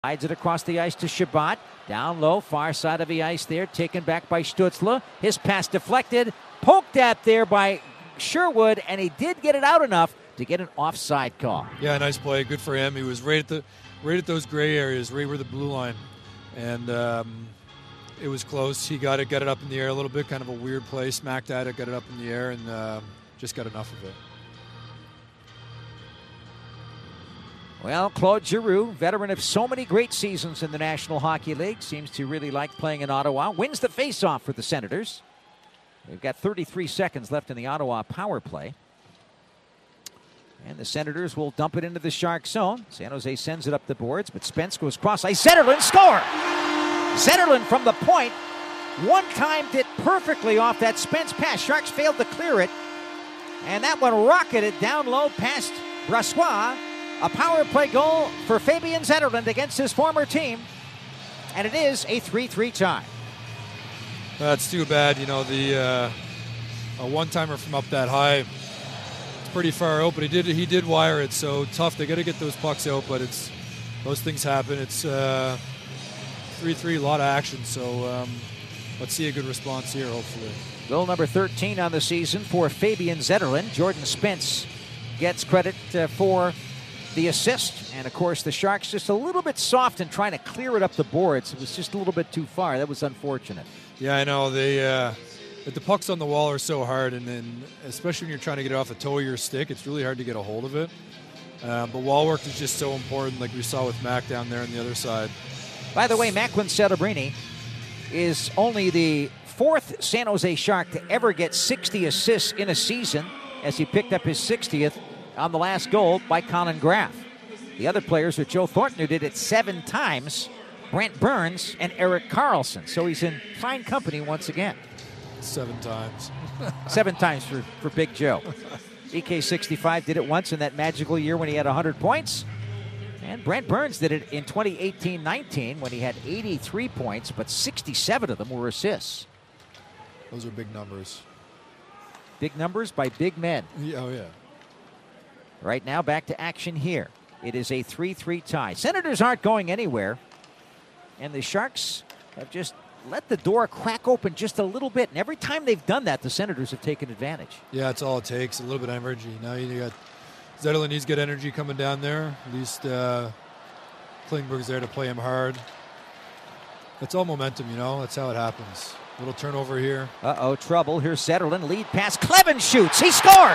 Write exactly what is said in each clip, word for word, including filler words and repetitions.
Hides it across the ice to Shabbat. Down low, far side of the ice there. Taken back by Stützle. His pass deflected. Poked at there by Sherwood, and he did get it out enough to get an offside call. Yeah, nice play. Good for him. He was right at the right at those gray areas, right where the blue line. And um, it was close. He got it, got it up in the air a little bit. Kind of a weird play. Smacked at it, got it up in the air, and uh, just got enough of it. Well, Claude Giroux, veteran of so many great seasons in the National Hockey League, seems to really like playing in Ottawa. Wins the faceoff for the Senators. They've got thirty-three seconds left in the Ottawa power play. And the Senators will dump it into the Shark zone. San Jose sends it up the boards, but Spence goes cross ice. Zetterlund score! Zetterlund from the point. One timed it perfectly off that Spence pass. Sharks failed to clear it. And that one rocketed down low past Brassois. A power play goal for Fabian Zetterlund against his former team. And it is a three three tie. That's too bad. You know, the uh, a one-timer from up that high, it's pretty far out, but he did he did wire it, so tough. They got to get those pucks out, but it's those things happen. It's uh, three three, a lot of action, so um, let's see a good response here, hopefully. Goal number thirteen on the season for Fabian Zetterlund. Jordan Spence gets credit uh, for the assist, and of course the Sharks just a little bit soft in trying to clear it up the boards. It was just a little bit too far. That was unfortunate. Yeah, I know. They uh, the pucks on the wall are so hard, and then especially when you're trying to get it off the toe of your stick, it's really hard to get a hold of it. Uh, but wall work is just so important, like we saw with Mac down there on the other side. By the way, Macklin Celebrini is only the fourth San Jose Shark to ever get sixty assists in a season, as he picked up his sixtieth on the last goal by Colin Graff. The other players are Joe Thornton, who did it seven times, Brent Burns, and Erik Karlsson. So he's in fine company once again. Seven times. Seven times for, for Big Joe. E K sixty-five did it once in that magical year when he had one hundred points. And Brent Burns did it in twenty eighteen nineteen when he had eighty-three points, but sixty-seven of them were assists. Those are big numbers. Big numbers by big men. Yeah, oh, yeah. Right now, back to action here. It is a three three tie. Senators aren't going anywhere. And the Sharks have just let the door crack open just a little bit. And every time they've done that, the Senators have taken advantage. Yeah, that's all it takes, a little bit of energy. Now you got Zetterlund needs good energy coming down there. At least uh, Klingberg's there to play him hard. It's all momentum, you know. That's how it happens. Little turnover here. Uh-oh, trouble. Here's Zetterlund. Lead pass. Kleven shoots. He scores!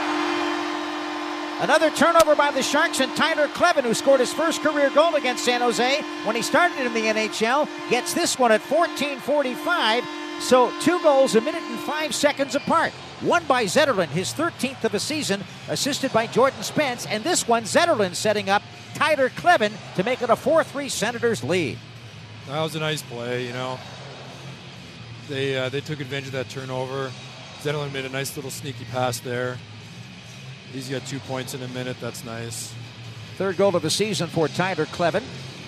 Another turnover by the Sharks, and Tyler Kleven, who scored his first career goal against San Jose when he started in the N H L, gets this one at fourteen forty-five. So two goals a minute and five seconds apart. One by Zetterlund, his thirteenth of a season, assisted by Jordan Spence. And this one, Zetterlund setting up Tyler Kleven to make it a four three Senators lead. That was a nice play, you know. They, uh, they took advantage of that turnover. Zetterlund made a nice little sneaky pass there. He's got two points in a minute. That's nice. Third goal of the season for Tyler Kleven.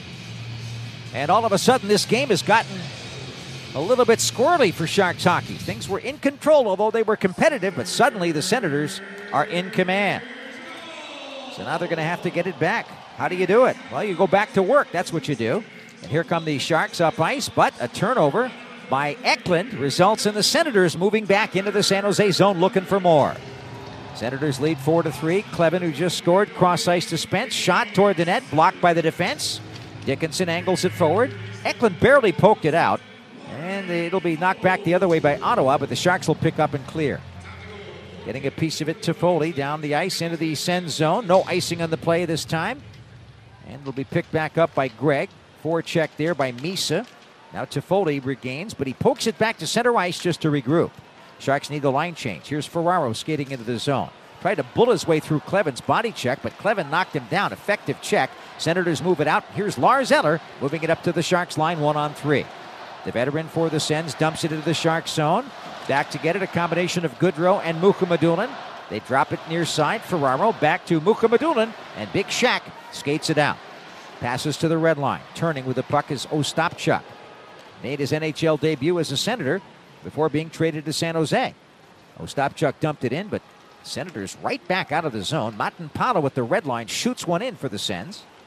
And all of a sudden, this game has gotten a little bit squirrely for Sharks hockey. Things were in control, although they were competitive, but suddenly the Senators are in command. So now they're going to have to get it back. How do you do it? Well, you go back to work. That's what you do. And here come the Sharks up ice, but a turnover by Eklund results in the Senators moving back into the San Jose zone looking for more. Senators lead four to three. Kleven, who just scored, cross ice to Spence. Shot toward the net, blocked by the defense. Dickinson angles it forward. Eklund barely poked it out. And it'll be knocked back the other way by Ottawa, but the Sharks will pick up and clear. Getting a piece of it to Foley down the ice into the Sens zone. No icing on the play this time. And it'll be picked back up by Gregg. Forecheck there by Misa. Now Toffoli regains, but he pokes it back to center ice just to regroup. Sharks need the line change. Here's Ferraro skating into the zone. Tried to bull his way through Kleven's body check, but Kleven knocked him down. Effective check. Senators move it out. Here's Lars Eller moving it up to the Sharks line one on three. The veteran for the Sens dumps it into the Sharks zone. Back to get it, a combination of Goodrow and Mukhamadullin. They drop it near side. Ferraro back to Mukhamadullin, and Big Shack skates it out. Passes to the red line. Turning with the puck is Ostapchuk. Made his N H L debut as a Senator before being traded to San Jose. Ostapchuk dumped it in, but Senators right back out of the zone. Matenpala with the red line shoots one in for the Sens.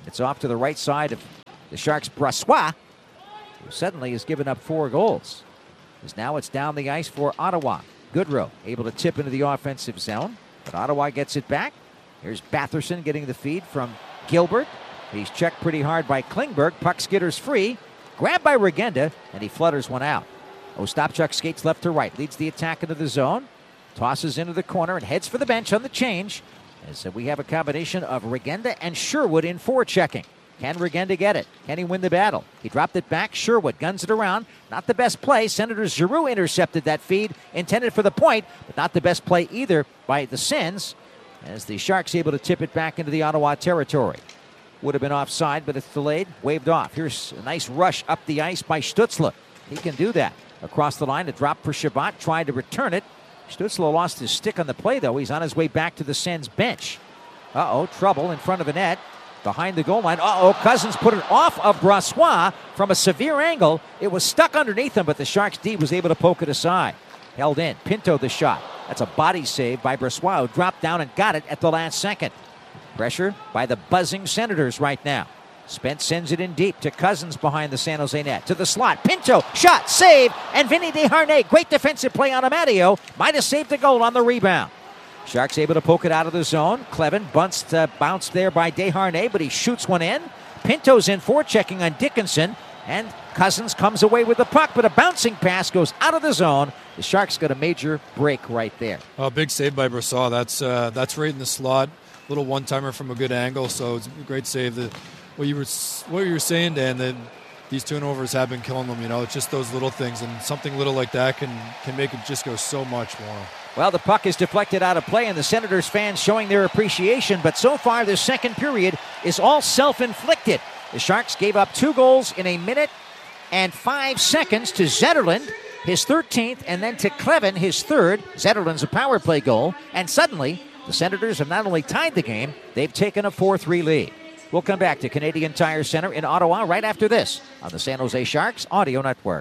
It's off to the right side of the Sharks' Brossoit, who suddenly has given up four goals. As now it's down the ice for Ottawa. Goodrow able to tip into the offensive zone, but Ottawa gets it back. Here's Batherson getting the feed from Gilbert. He's checked pretty hard by Klingberg. Puck skitters free. Grabbed by Regenda, and he flutters one out. Ostapchuk skates left to right, leads the attack into the zone, tosses into the corner, and heads for the bench on the change. As we have a combination of Regenda and Sherwood in forechecking. Can Regenda get it? Can he win the battle? He dropped it back. Sherwood guns it around. Not the best play. Senators Giroux intercepted that feed, intended for the point, but not the best play either by the Sens, as the Sharks able to tip it back into the Ottawa territory. Would have been offside, but it's delayed. Waved off. Here's a nice rush up the ice by Stützle. He can do that. Across the line, a drop for Chabot. Tried to return it. Stützle lost his stick on the play, though. He's on his way back to the Sens bench. Uh-oh, trouble in front of the net. Behind the goal line. Uh-oh, Cousins put it off of Brossoit from a severe angle. It was stuck underneath him, but the Sharks D was able to poke it aside. Held in. Pinto the shot. That's a body save by Brossoit, who dropped down and got it at the last second. Pressure by the buzzing Senators right now. Spence sends it in deep to Cousins behind the San Jose net. To the slot. Pinto, shot, save, and Vinny Desharnais. Great defensive play on Amadio. Might have saved the goal on the rebound. Sharks able to poke it out of the zone. Clevin bunts, uh, bounced there by Desharnais, but he shoots one in. Pinto's in forechecking on Dickinson, and Cousins comes away with the puck, but a bouncing pass goes out of the zone. The Sharks got a major break right there. Oh, big save by Brossoit. That's uh, that's right in the slot. Little one-timer from a good angle, so it's a great save. The, what you were what you were saying, Dan, that these turnovers have been killing them. You know, it's just those little things, and something little like that can can make it just go so much more. Well, the puck is deflected out of play, and the Senators fans showing their appreciation, but so far this second period is all self-inflicted. The Sharks gave up two goals in a minute and five seconds to Zetterlund, his thirteenth, and then to Clevin, his third. Zetterlund's a power play goal, and suddenly the Senators have not only tied the game, they've taken a four three lead. We'll come back to Canadian Tire Center in Ottawa right after this on the San Jose Sharks Audio Network.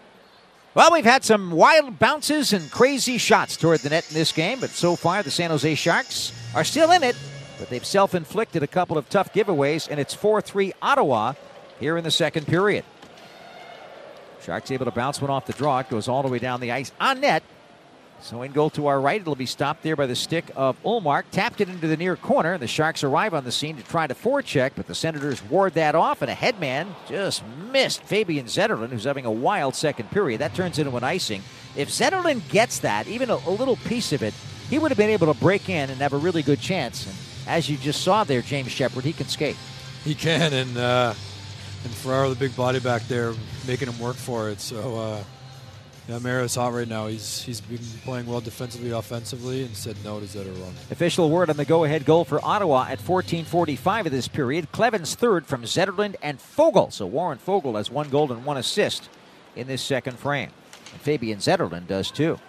Well, we've had some wild bounces and crazy shots toward the net in this game, but so far the San Jose Sharks are still in it, but they've self-inflicted a couple of tough giveaways, and it's four three Ottawa here in the second period. Sharks able to bounce one off the draw. It goes all the way down the ice on net. So in goal to our right, it'll be stopped there by the stick of Ullmark. Tapped it into the near corner. The Sharks arrive on the scene to try to forecheck, but the Senators ward that off, and a headman just missed Fabian Zetterlund, who's having a wild second period. That turns into an icing. If Zetterlund gets that, even a, a little piece of it, he would have been able to break in and have a really good chance. And as you just saw there, James Shepherd, he can skate. He can, and uh, and Ferraro, the big body back there, making him work for it. So, uh, yeah, Mario's hot right now. He's he's been playing well defensively, offensively, and said no to Zetterlund. Official word on the go-ahead goal for Ottawa at fourteen forty-five of this period. Clevin's third from Zetterlund and Foegele. So Warren Foegele has one goal and one assist in this second frame. And Fabian Zetterlund does too.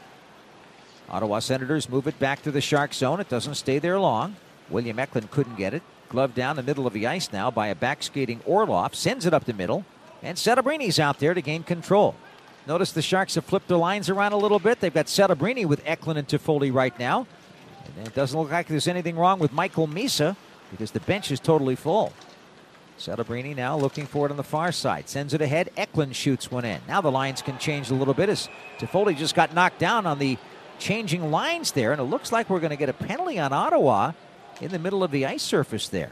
Ottawa Senators move it back to the Shark zone. It doesn't stay there long. William Eklund couldn't get it. Glove down the middle of the ice now by a back-skating Orlov. Sends it up the middle. And Settebrini's out there to gain control. Notice the Sharks have flipped their lines around a little bit. They've got Setterbrini with Eklund and Toffoli right now. And it doesn't look like there's anything wrong with Michael Misa because the bench is totally full. Setterbrini now looking for it on the far side. Sends it ahead. Eklund shoots one in. Now the lines can change a little bit as Toffoli just got knocked down on the changing lines there. And it looks like we're going to get a penalty on Ottawa in the middle of the ice surface there.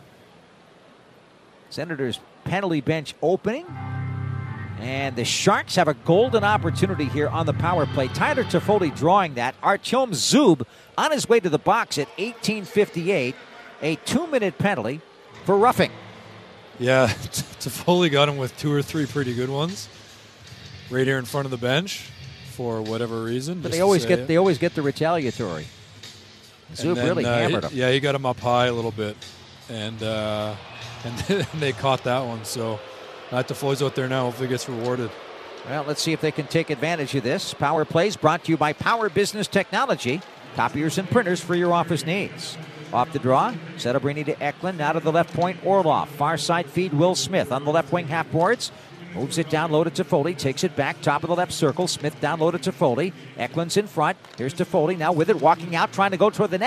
Senators penalty bench opening. And the Sharks have a golden opportunity here on the power play. Tyler Toffoli drawing that. Artyom Zub on his way to the box at eighteen fifty-eight. A two-minute penalty for roughing. Yeah, Toffoli got him with two or three pretty good ones right here in front of the bench for whatever reason. But they always get it. they always get the retaliatory. Zub then, really uh, hammered he, him. Yeah, he got him up high a little bit, and uh, and they caught that one. So. Matt Toffoli's out there now. Hopefully gets rewarded. Well, let's see if they can take advantage of this. Power Plays brought to you by Power Business Technology. Copiers and printers for your office needs. Off the draw, Setterbrini to Eklund. Now to the left point, Orlov. Far side feed, Will Smith. On the left wing, half boards. Moves it down, low to Toffoli. Takes it back, top of the left circle. Smith down, low to Toffoli. Eklund's in front. Here's Toffoli now with it, walking out, trying to go toward the net.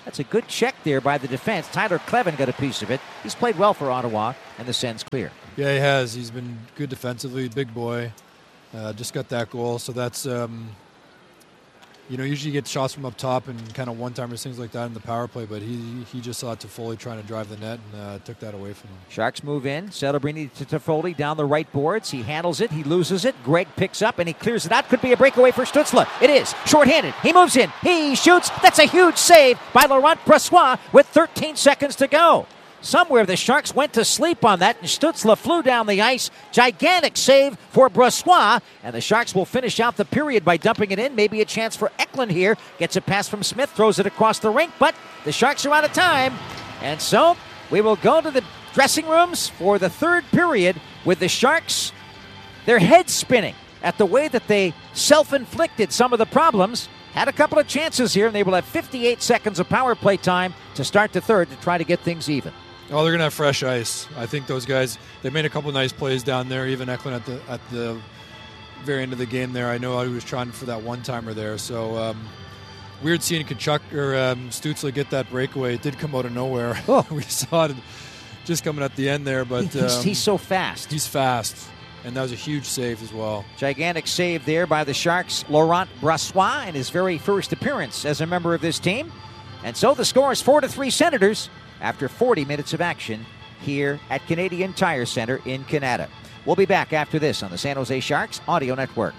That's a good check there by the defense. Tyler Kleven got a piece of it. He's played well for Ottawa, and the Sens clear. Yeah, he has. He's been good defensively, big boy. Uh, just got that goal, so that's, um, you know, usually you get shots from up top and kind of one-timers, things like that in the power play, but he he just saw Toffoli trying to drive the net and uh, took that away from him. Sharks move in. Celebrini to Toffoli down the right boards. He handles it. He loses it. Greg picks up and he clears it out. Could be a breakaway for Stützle. It is. Short-handed. He moves in. He shoots. That's a huge save by Laurent Brossoit with thirteen seconds to go. Somewhere the Sharks went to sleep on that, and Stützle flew down the ice. Gigantic save for Brossoit, and the Sharks will finish out the period by dumping it in. Maybe a chance for Eklund here. Gets a pass from Smith, throws it across the rink, but the Sharks are out of time. And so we will go to the dressing rooms for the third period with the Sharks, their heads spinning at the way that they self-inflicted some of the problems. Had a couple of chances here, and they will have fifty-eight seconds of power play time to start the third to try to get things even. Oh, they're going to have fresh ice. I think those guys, they made a couple of nice plays down there, even Eklund at the at the very end of the game there. I know he was trying for that one-timer there. So um, weird seeing Tkachuk or um, Stützle get that breakaway. It did come out of nowhere. Oh. We saw it just coming at the end there. But he's, um, he's so fast. He's fast, and that was a huge save as well. Gigantic save there by the Sharks' Laurent Brossoit in his very first appearance as a member of this team. And so the score is four to three Senators after forty minutes of action here at Canadian Tire Center in Canada. We'll be back after this on the San Jose Sharks Audio Network.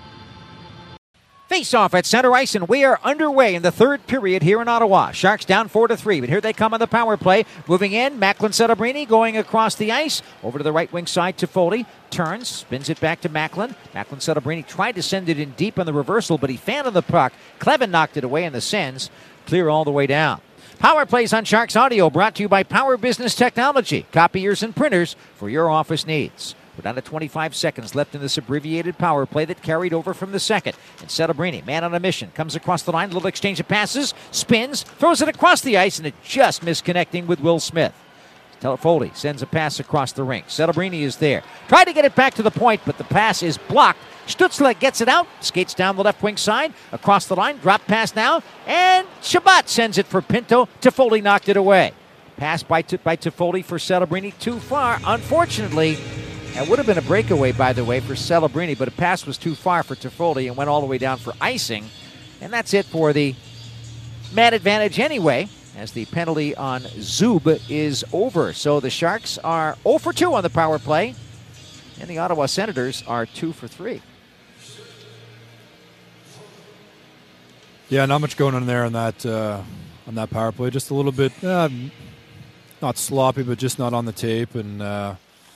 Face-off at center ice, and we are underway in the third period here in Ottawa. Sharks down four to three, but here they come on the power play. Moving in, Macklin Celebrini going across the ice. Over to the right wing side to Foley. Turns, spins it back to Macklin. Macklin Celebrini tried to send it in deep on the reversal, but he fanned the puck. Kleven knocked it away, and the Sens clear all the way down. Power Plays on Sharks Audio brought to you by Power Business Technology, copiers and printers for your office needs. We're down to twenty-five seconds left in this abbreviated power play that carried over from the second. And Celebrini, man on a mission, comes across the line, a little exchange of passes, spins, throws it across the ice, and it just misconnecting with Will Smith. Foley sends a pass across the rink. Celebrini is there. Tried to get it back to the point, but the pass is blocked. Stützle gets it out, skates down the left wing side, across the line, drop pass now, and Chabot sends it for Pinto. Toffoli knocked it away. Pass by, T- by Toffoli for Celebrini, too far. Unfortunately, it would have been a breakaway, by the way, for Celebrini, but a pass was too far for Toffoli and went all the way down for icing. And that's it for the man advantage anyway, as the penalty on Zub is over. So the Sharks are zero for two on the power play, and the Ottawa Senators are two for three. Yeah, not much going on there on that uh, on that power play. Just a little bit, uh, not sloppy, but just not on the tape, and, uh,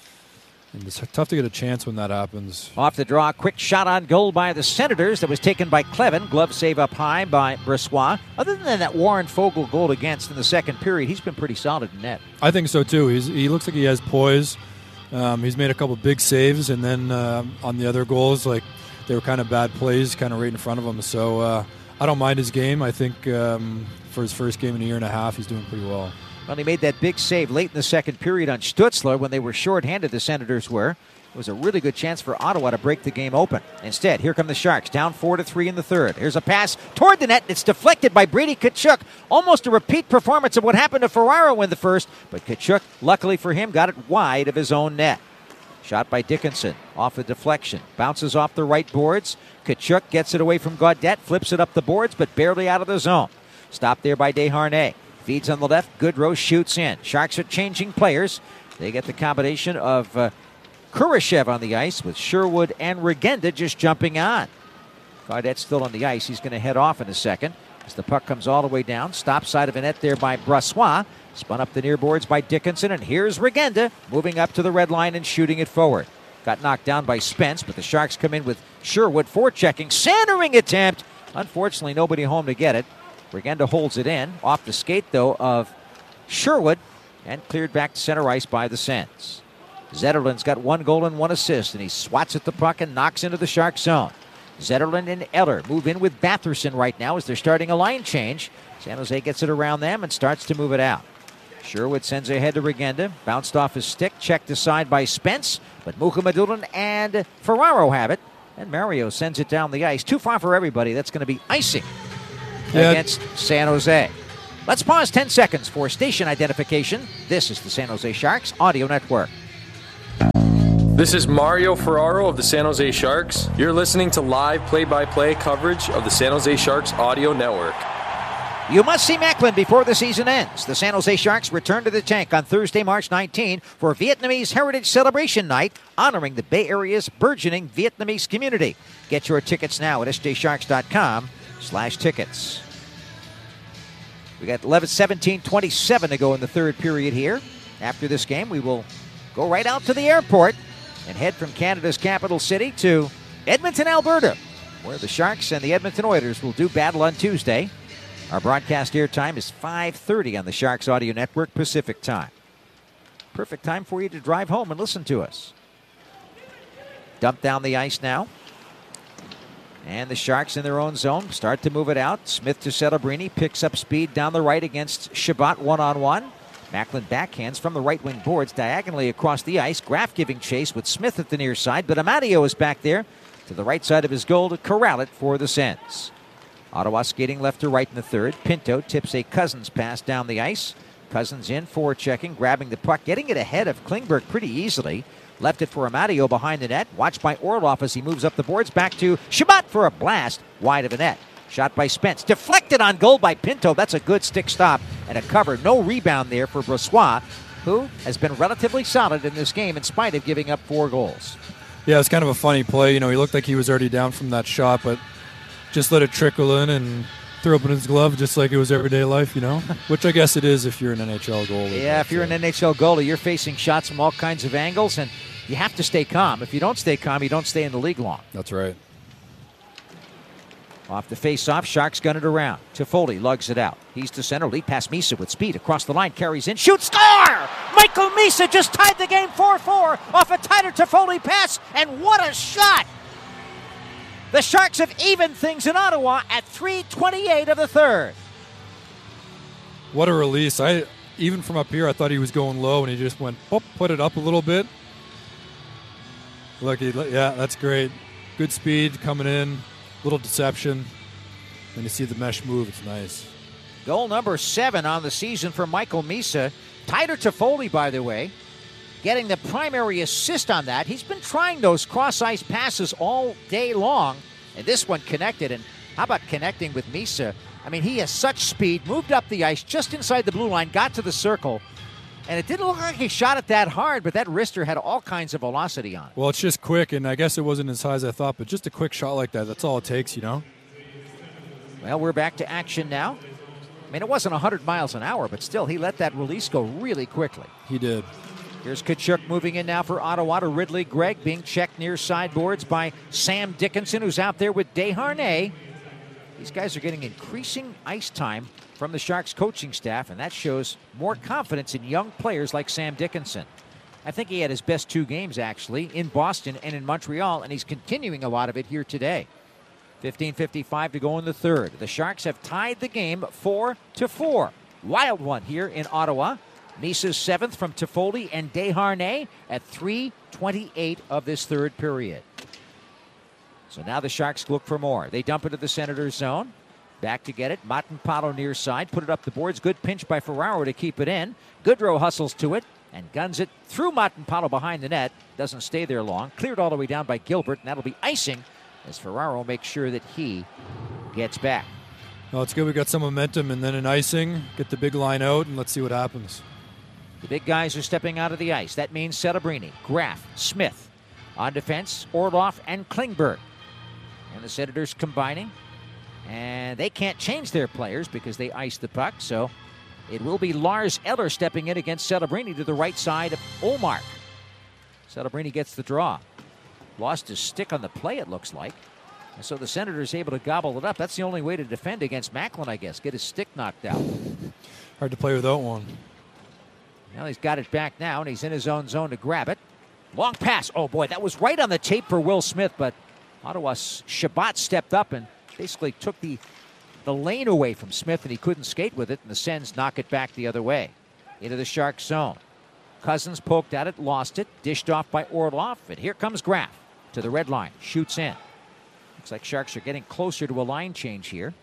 and it's tough to get a chance when that happens. Off the draw, quick shot on goal by the Senators that was taken by Kleven. Glove save up high by Brossoit. Other than that Warren Foegele goal against in the second period, he's been pretty solid in net. I think so too. He's, he looks like he has poise. Um, he's made a couple big saves, and then uh, on the other goals, like they were kind of bad plays, kind of right in front of him. So. Uh, I don't mind his game. I think um, for his first game in a year and a half, he's doing pretty well. Well, he made that big save late in the second period on Stützle when they were shorthanded, the Senators were. It was a really good chance for Ottawa to break the game open. Instead, here come the Sharks, down four to three in the third. Here's a pass toward the net. It's deflected by Brady Tkachuk. Almost a repeat performance of what happened to Ferraro in the first, but Tkachuk, luckily for him, got it wide of his own net. Shot by Dickinson, off a deflection. Bounces off the right boards. Tkachuk gets it away from Gaudette, flips it up the boards, but barely out of the zone. Stopped there by Desharnais. Feeds on the left. Goodrow shoots in. Sharks are changing players. They get the combination of uh, Kurashev on the ice with Sherwood and Regenda just jumping on. Gaudette's still on the ice. He's going to head off in a second as the puck comes all the way down. Stop side of a net there by Brossoit. Spun up the near boards by Dickinson, and here's Regenda moving up to the red line and shooting it forward. Got knocked down by Spence, but the Sharks come in with Sherwood forechecking. Centering attempt. Unfortunately, nobody home to get it. Regenda holds it in. Off the skate, though, of Sherwood, and cleared back to center ice by the Sens. Zetterlund's got one goal and one assist, and he swats at the puck and knocks into the Shark zone. Zetterlund and Eller move in with Batherson right now as they're starting a line change. San Jose gets it around them and starts to move it out. Sherwood sends ahead to Regenda. Bounced off his stick, checked aside by Spence, but Mukhamadullin and Ferraro have it. And Mario sends it down the ice. Too far for everybody. That's going to be icing yeah. against San Jose. Let's pause ten seconds for station identification. This is the San Jose Sharks Audio Network. This is Mario Ferraro of the San Jose Sharks. You're listening to live play-by-play coverage of the San Jose Sharks Audio Network. You must see Macklin before the season ends. The San Jose Sharks return to the tank on Thursday, March nineteenth for Vietnamese Heritage Celebration Night, honoring the Bay Area's burgeoning Vietnamese community. Get your tickets now at s j sharks dot com slash tickets. We got eleven seventeen twenty-seven to go in the third period here. After this game, we will go right out to the airport and head from Canada's capital city to Edmonton, Alberta, where the Sharks and the Edmonton Oilers will do battle on Tuesday. Our broadcast airtime is five thirty on the Sharks Audio Network Pacific Time. Perfect time for you to drive home and listen to us. Dump down the ice now. And the Sharks in their own zone start to move it out. Smith to Celebrini, picks up speed down the right against Chabot one-on-one. Macklin backhands from the right wing boards diagonally across the ice. Graf giving chase with Smith at the near side, but Amadio is back there to the right side of his goal to corral it for the Sens. Ottawa skating left to right in the third. Pinto tips a Cousins pass down the ice. Cousins in, forechecking, grabbing the puck, getting it ahead of Klingberg pretty easily. Left it for Amadio behind the net. Watched by Orlov as he moves up the boards. Back to Chabot for a blast wide of the net. Shot by Spence. Deflected on goal by Pinto. That's a good stick stop and a cover. No rebound there for Brossoit, who has been relatively solid in this game in spite of giving up four goals. Yeah, it's kind of a funny play. You know, he looked like he was already down from that shot, but just let it trickle in and threw up in his glove just like it was everyday life, you know? Which I guess it is if you're an N H L goalie. Yeah, if you're an N H L goalie, you're facing shots from all kinds of angles, and you have to stay calm. If you don't stay calm, you don't stay in the league long. That's right. Off the face-off, Sharks gun it around. Toffoli lugs it out. He's to center, lead past Misa with speed. Across the line, carries in, shoots, score! Michael Misa just tied the game four four off a Tyler Toffoli pass, and what a shot! The Sharks have evened things in Ottawa at three twenty-eight of the third. What a release. I even from up here, I thought he was going low, and he just went, oh, put it up a little bit. Look, he, yeah, that's great. Good speed coming in, little deception. And you see the mesh move, it's nice. Goal number seven on the season for Michael Misa. Tyler Toffoli, by the way, getting the primary assist on that. He's been trying those cross-ice passes all day long, and this one connected. And how about connecting with Misa? I mean, he has such speed, moved up the ice just inside the blue line, got to the circle, and it didn't look like he shot it that hard, but that wrister had all kinds of velocity on it. Well, it's just quick, and I guess it wasn't as high as I thought, but just a quick shot like that, that's all it takes, you know? Well, we're back to action now. I mean, it wasn't one hundred miles an hour, but still, he let that release go really quickly. He did. Here's Tkachuk moving in now for Ottawa to Ridley Gregg, being checked near sideboards by Sam Dickinson, who's out there with Desharnais. These guys are getting increasing ice time from the Sharks coaching staff, and that shows more confidence in young players like Sam Dickinson. I think he had his best two games, actually, in Boston and in Montreal, and he's continuing a lot of it here today. fifteen fifty-five to go in the third. The Sharks have tied the game four to four. Wild one here in Ottawa. Misa's seventh from Toffoli and Desharnais at three twenty-eight of this third period. So now the Sharks look for more. They dump into the Senators' zone. Back to get it. Matanpalo near side. Put it up the boards. Good pinch by Ferraro to keep it in. Goodrow hustles to it and guns it through Matanpalo behind the net. Doesn't stay there long. Cleared all the way down by Gilbert, and that'll be icing as Ferraro makes sure that he gets back. Well, it's good we got some momentum, and then an icing. Get the big line out, and let's see what happens. The big guys are stepping out of the ice. That means Celebrini, Graf, Smith. On defense, Orlov and Klingberg. And the Senators combining. And they can't change their players because they ice the puck. So it will be Lars Eller stepping in against Celebrini to the right side of Ullmark. Celebrini gets the draw. Lost his stick on the play, it looks like. And so the Senators able to gobble it up. That's the only way to defend against Macklin, I guess. Get his stick knocked out. Hard to play without one. Well, he's got it back now, and he's in his own zone to grab it. Long pass. Oh, boy, that was right on the tape for Will Smith, but Ottawa's Chabot stepped up and basically took the, the lane away from Smith, and he couldn't skate with it, and the Sens knock it back the other way into the Sharks' zone. Cousins poked at it, lost it, dished off by Orlov, and here comes Graf to the red line, shoots in. Looks like Sharks are getting closer to a line change here.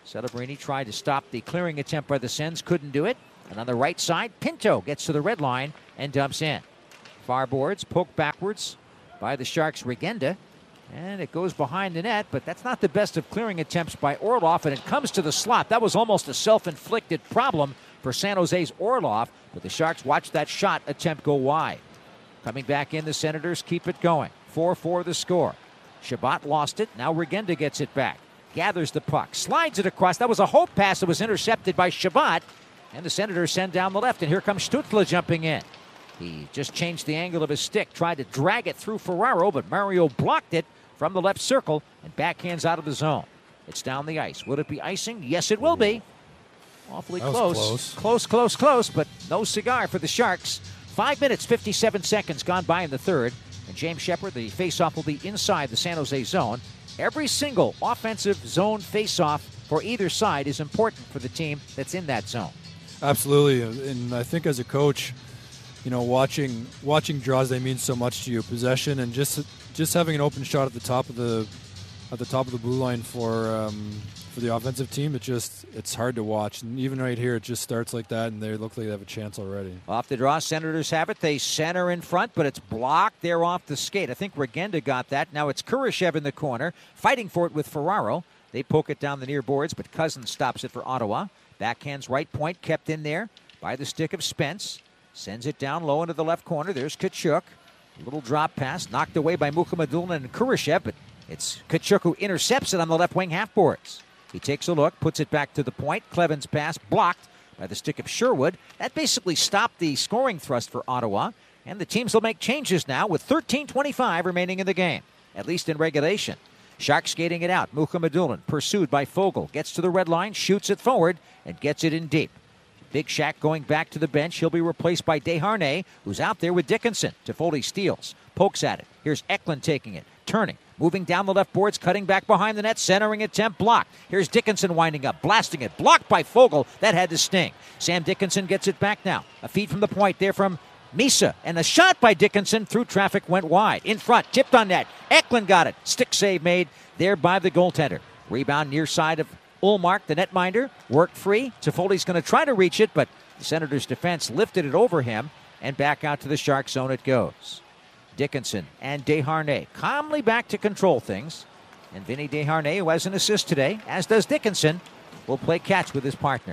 Celebrini tried to stop the clearing attempt by the Sens, couldn't do it. And on the right side, Pinto gets to the red line and dumps in. Far boards poked backwards by the Sharks' Regenda. And it goes behind the net, but that's not the best of clearing attempts by Orlov, and it comes to the slot. That was almost a self-inflicted problem for San Jose's Orlov, but the Sharks watched that shot attempt go wide. Coming back in, the Senators keep it going. four four the score. Shabbat lost it. Now Regenda gets it back. Gathers the puck. Slides it across. That was a hope pass that was intercepted by Shabbat. And the Senators send down the left. And here comes Stützle jumping in. He just changed the angle of his stick. Tried to drag it through Ferraro, but Mario blocked it from the left circle and backhands out of the zone. It's down the ice. Will it be icing? Yes, it will be. Awfully close. close. Close, close, close, but no cigar for the Sharks. Five minutes, fifty-seven seconds gone by in the third. And James Shepard, the faceoff will be inside the San Jose zone. Every single offensive zone faceoff for either side is important for the team that's in that zone. Absolutely, and I think as a coach, you know, watching watching draws, they mean so much to you. Possession and just just having an open shot at the top of the at the top of the blue line for um, for the offensive team, it just it's hard to watch. And even right here, it just starts like that, and they look like they have a chance already. Off the draw, Senators have it. They center in front, but it's blocked there off the skate. I think Regenda got that. Now it's Kurashev in the corner, fighting for it with Ferraro. They poke it down the near boards, but Cousins stops it for Ottawa. Backhand's right point kept in there by the stick of Spence. Sends it down low into the left corner. There's Tkachuk. A little drop pass knocked away by Mukhamadullin and Kurashev, but it's Tkachuk who intercepts it on the left wing half boards. He takes a look, puts it back to the point. Cleven's pass blocked by the stick of Sherwood. That basically stopped the scoring thrust for Ottawa, and the teams will make changes now with thirteen twenty-five remaining in the game, at least in regulation. Sharks skating it out. Mukhamadullin, pursued by Foegele, gets to the red line, shoots it forward, and gets it in deep. Big Shack going back to the bench. He'll be replaced by Desharnais, who's out there with Dickinson. Toffoli steals, pokes at it. Here's Eklund taking it, turning, moving down the left boards, cutting back behind the net, centering attempt blocked. Here's Dickinson winding up, blasting it, blocked by Foegele. That had to sting. Sam Dickinson gets it back now. A feed from the point there from Misa, and a shot by Dickinson through traffic went wide. In front, tipped on net. Eklund got it. Stick save made there by the goaltender. Rebound near side of Ullmark, the netminder, worked free. Toffoli's going to try to reach it, but the Senators' defense lifted it over him, and back out to the Shark zone it goes. Dickinson and Desharnais calmly back to control things. And Vinny Desharnais, who has an assist today, as does Dickinson, will play catch with his partner.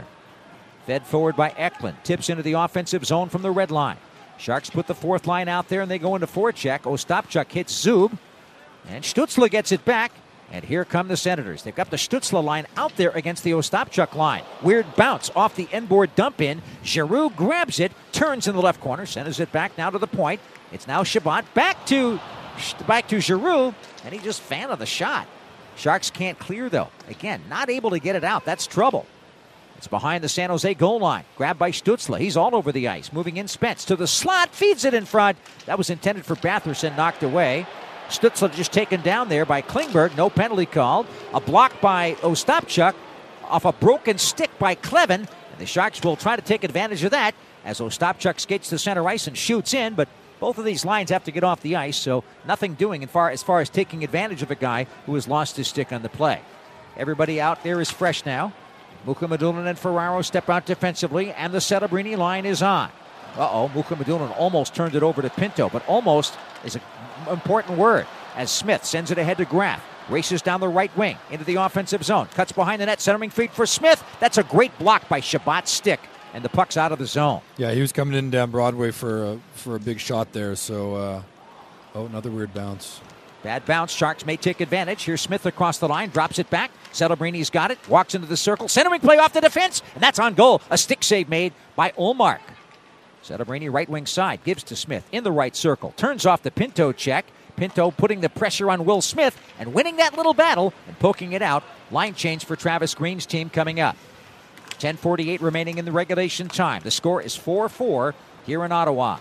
Fed forward by Eklund. Tips into the offensive zone from the red line. Sharks put the fourth line out there, and they go into forecheck. Ostapchuk hits Zub, and Stützle gets it back. And here come the Senators. They've got the Stützle line out there against the Ostapchuk line. Weird bounce off the end-board dump in. Giroux grabs it, turns in the left corner, sends it back now to the point. It's now Shabbat back to back to Giroux, and he just fanned of the shot. Sharks can't clear, though. Again, not able to get it out. That's trouble. It's behind the San Jose goal line. Grabbed by Stützle. He's all over the ice. Moving in Spence to the slot. Feeds it in front. That was intended for Batherson. Knocked away. Stützle just taken down there by Klingberg. No penalty called. A block by Ostapchuk off a broken stick by Kleven. And the Sharks will try to take advantage of that as Ostapchuk skates to center ice and shoots in. But both of these lines have to get off the ice, so nothing doing as far, as far as taking advantage of a guy who has lost his stick on the play. Everybody out there is fresh now. Mukhamadullin and Ferraro step out defensively, and the Celebrini line is on. Uh-oh, Mukhamadullin almost turned it over to Pinto, but almost is an important word as Smith sends it ahead to Graf. Races down the right wing into the offensive zone. Cuts behind the net, centering feed for Smith. That's a great block by Shabbat's stick, and the puck's out of the zone. Yeah, he was coming in down Broadway for a, for a big shot there, so, uh, oh, another weird bounce. Bad bounce. Sharks may take advantage. Here's Smith across the line, drops it back. Celebrini's got it, walks into the circle, centering play off the defense, and that's on goal. A stick save made by Ullmark. Celebrini right wing side, gives to Smith in the right circle, turns off the Pinto check. Pinto putting the pressure on Will Smith and winning that little battle and poking it out. Line change for Travis Green's team coming up. ten forty-eight remaining in the regulation time. The score is four four here in Ottawa.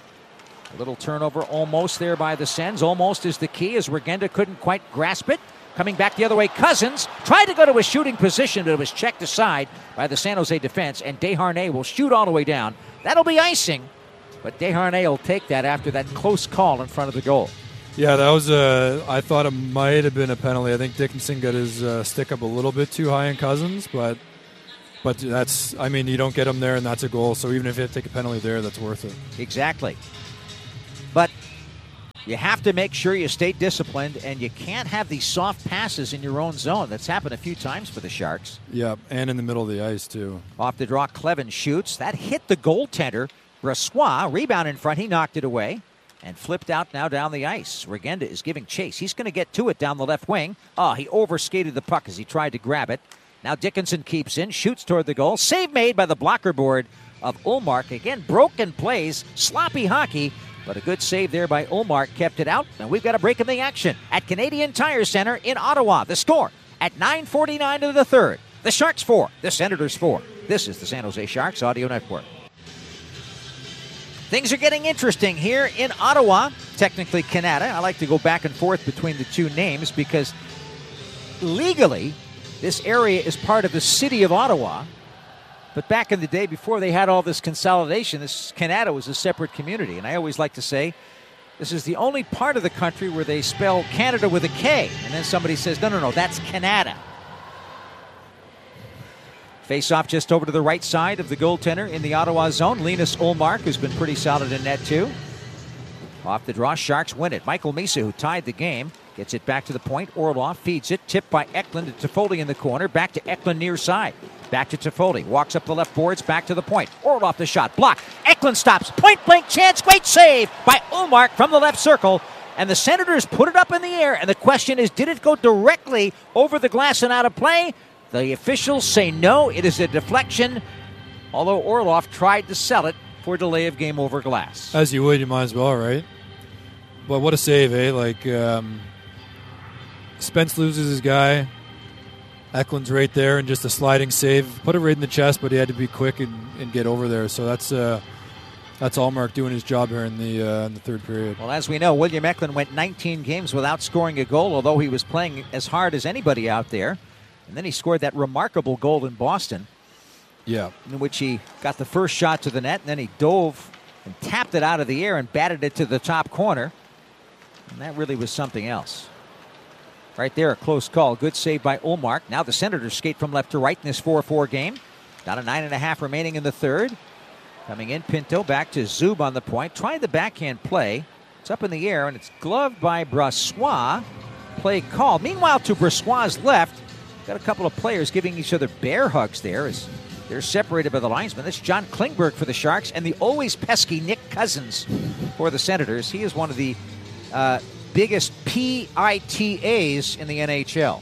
A little turnover almost there by the Sens. Almost is the key as Regenda couldn't quite grasp it. Coming back the other way, Cousins tried to go to a shooting position, but it was checked aside by the San Jose defense, and Desharnais will shoot all the way down. That'll be icing, but Desharnais will take that after that close call in front of the goal. Yeah, that was a. I thought it might have been a penalty. I think Dickinson got his uh, stick up a little bit too high in Cousins, but but that's. I mean, you don't get him there, and that's a goal. So even if you have to take a penalty there, that's worth it. Exactly. But you have to make sure you stay disciplined, and you can't have these soft passes in your own zone. That's happened a few times for the Sharks. Yeah, and in the middle of the ice too. Off the draw, Clevin shoots. That hit the goaltender. Brossoit, rebound in front. He knocked it away. And flipped out now down the ice. Regenda is giving chase. He's going to get to it down the left wing. Oh, he overskated the puck as he tried to grab it. Now Dickinson keeps in, shoots toward the goal. Save made by the blocker board of Ullmark. Again, broken plays, sloppy hockey, but a good save there by Ullmark kept it out. And we've got a break in the action at Canadian Tire Center in Ottawa. The score at nine forty-nine of the third. The Sharks four, the Senators four. This is the San Jose Sharks Audio Network. Things are getting interesting here in Ottawa, technically Canada. I like to go back and forth between the two names because legally this area is part of the city of Ottawa. But back in the day, before they had all this consolidation, this Canada was a separate community. And I always like to say this is the only part of the country where they spell Canada with a K. And then somebody says, no, no, no, that's Canada. Face-off just over to the right side of the goaltender in the Ottawa zone. Linus Ullmark, who's been pretty solid in net, too. Off the draw, Sharks win it. Michael Misa, who tied the game, gets it back to the point. Orlov feeds it. Tipped by Eklund to Toffoli in the corner. Back to Eklund near side. Back to Toffoli. Walks up the left boards. Back to the point. Orlov the shot. Block. Eklund stops. Point-blank chance. Great save by Ullmark from the left circle. And the Senators put it up in the air. And the question is, did it go directly over the glass and out of play? The officials say no, it is a deflection, although Orlov tried to sell it for delay of game over glass. As you would, you might as well, right? But what a save, eh? Like, um, Spence loses his guy. Eklund's right there, and just a sliding save. Put it right in the chest, but he had to be quick and, and get over there. So that's uh, that's Ullmark doing his job here in the uh, in the third period. Well, as we know, William Eklund went nineteen games without scoring a goal, although he was playing as hard as anybody out there. And then he scored that remarkable goal in Boston. Yeah. In which he got the first shot to the net, and then he dove and tapped it out of the air and batted it to the top corner. And that really was something else. Right there, a close call. Good save by Ullmark. Now the Senators skate from left to right in this four four game. Down to nine and a half remaining in the third. Coming in, Pinto back to Zub on the point. Trying the backhand play. It's up in the air, and it's gloved by Brossoit. Play called. Meanwhile, to Brossoit's left, got a couple of players giving each other bear hugs there as they're separated by the linesman. That's John Klingberg for the Sharks and the always pesky Nick Cousins for the Senators. He is one of the uh, biggest P I T As in the N H L.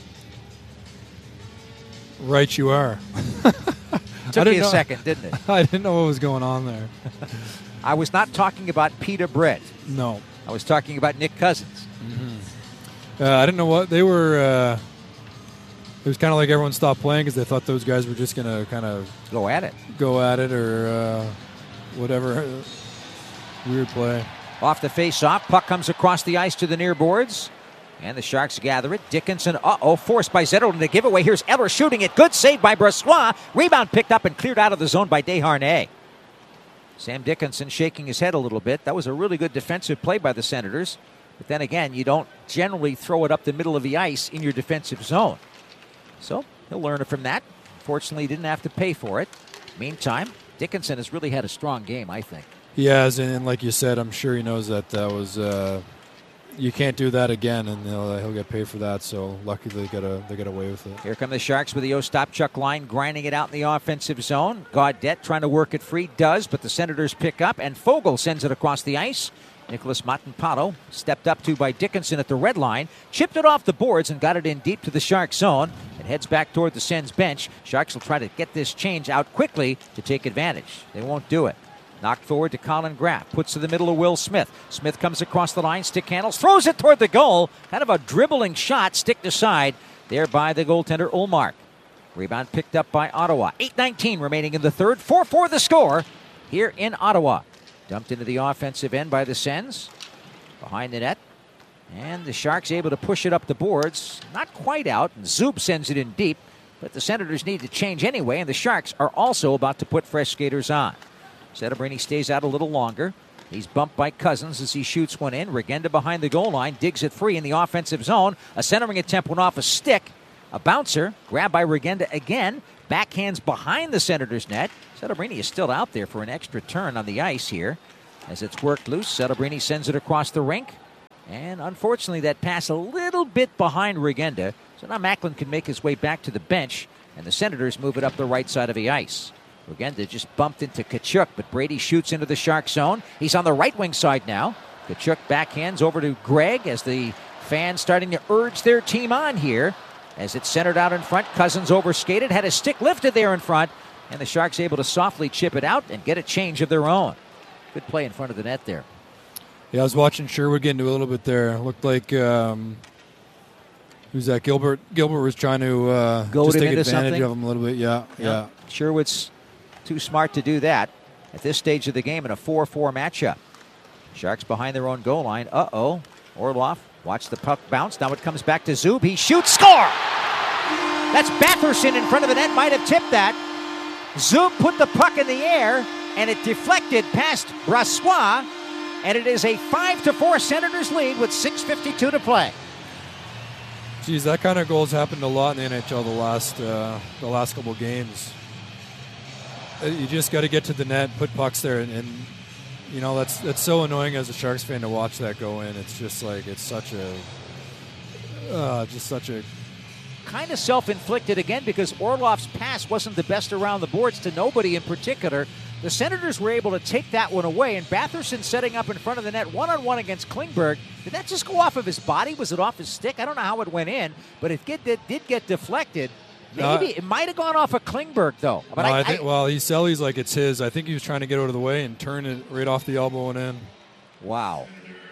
Right you are. Took me a know, second, didn't it? I didn't know what was going on there. I was not talking about Peter Brett. No. I was talking about Nick Cousins. Mm-hmm. Uh, I didn't know what they were... Uh, It was kind of like everyone stopped playing because they thought those guys were just going to kind of go at it, go at it, or uh, whatever weird play. Off the face-off, puck comes across the ice to the near boards, and the Sharks gather it. Dickinson, uh-oh, forced by Zetterlund to give away. Here's Eller shooting it. Good save by Brossoit. Rebound picked up and cleared out of the zone by Desharnais. Sam Dickinson shaking his head a little bit. That was a really good defensive play by the Senators. But then again, you don't generally throw it up the middle of the ice in your defensive zone. So he'll learn from that. Fortunately, he didn't have to pay for it. Meantime, Dickinson has really had a strong game, I think. He has, and like you said, I'm sure he knows that that was uh, you can't do that again, and he'll, he'll get paid for that. So lucky they got a, they got away with it. Here come the Sharks with the Ostapchuk line, grinding it out in the offensive zone. Gaudette trying to work it free, does, but the Senators pick up, and Fogle sends it across the ice. Nicholas Matanpato stepped up to by Dickinson at the red line, chipped it off the boards and got it in deep to the Sharks zone. It heads back toward the Sens bench. Sharks will try to get this change out quickly to take advantage. They won't do it. Knocked forward to Colin Graff. Puts to the middle of Will Smith. Smith comes across the line, stick handles, throws it toward the goal. Kind of a dribbling shot, stick to side there by the goaltender Ullmark. Rebound picked up by Ottawa. eight nineteen remaining in the third. four four the score here in Ottawa. Dumped into the offensive end by the Sens. Behind the net. And the Sharks able to push it up the boards. Not quite out. And Zub sends it in deep. But the Senators need to change anyway. And the Sharks are also about to put fresh skaters on. Setterbrini stays out a little longer. He's bumped by Cousins as he shoots one in. Regenda behind the goal line, digs it free in the offensive zone. A centering attempt went off a stick. A bouncer, grabbed by Regenda again. Backhands behind the Senators' net. Celebrini is still out there for an extra turn on the ice here. As it's worked loose, Celebrini sends it across the rink. And unfortunately, that pass a little bit behind Regenda. So now Macklin can make his way back to the bench, and the Senators move it up the right side of the ice. Regenda just bumped into Tkachuk, but Brady shoots into the Shark zone. He's on the right wing side now. Tkachuk backhands over to Gregg as the fans starting to urge their team on here. As it's centered out in front, Cousins overskated, had a stick lifted there in front, and the Sharks able to softly chip it out and get a change of their own. Good play in front of the net there. Yeah, I was watching Sherwood get into a little bit there. It looked like, um, who's that? Gilbert Gilbert was trying to uh, Goad just him take into advantage something? of him a little bit. Yeah, yeah. yeah. Sherwood's too smart to do that at this stage of the game in a four four matchup. Sharks behind their own goal line. Uh-oh. Orlov, watch the puck bounce. Now it comes back to Zub. He shoots. Score! That's Batherson in front of the net. Might have tipped that. Zub put the puck in the air, and it deflected past Brassois, and it is a five to four Senators lead with six fifty-two to play. Geez, that kind of goal's happened a lot in the N H L the last uh, the last couple of games. You just got to get to the net, put pucks there, and, and you know that's that's so annoying as a Sharks fan to watch that go in. It's just like it's such a uh, just such a kind of self-inflicted again because Orlov's pass wasn't the best around the boards to nobody in particular. The Senators were able to take that one away, and Batherson setting up in front of the net one-on-one against Klingberg. Did that just go off of his body? Was it off his stick? I don't know how it went in, but it did, it did get deflected. Maybe uh, it might have gone off of Klingberg, though. But no, I, I think, I, well, he sells like it's his. I think he was trying to get out of the way and turn it right off the elbow and in. Wow.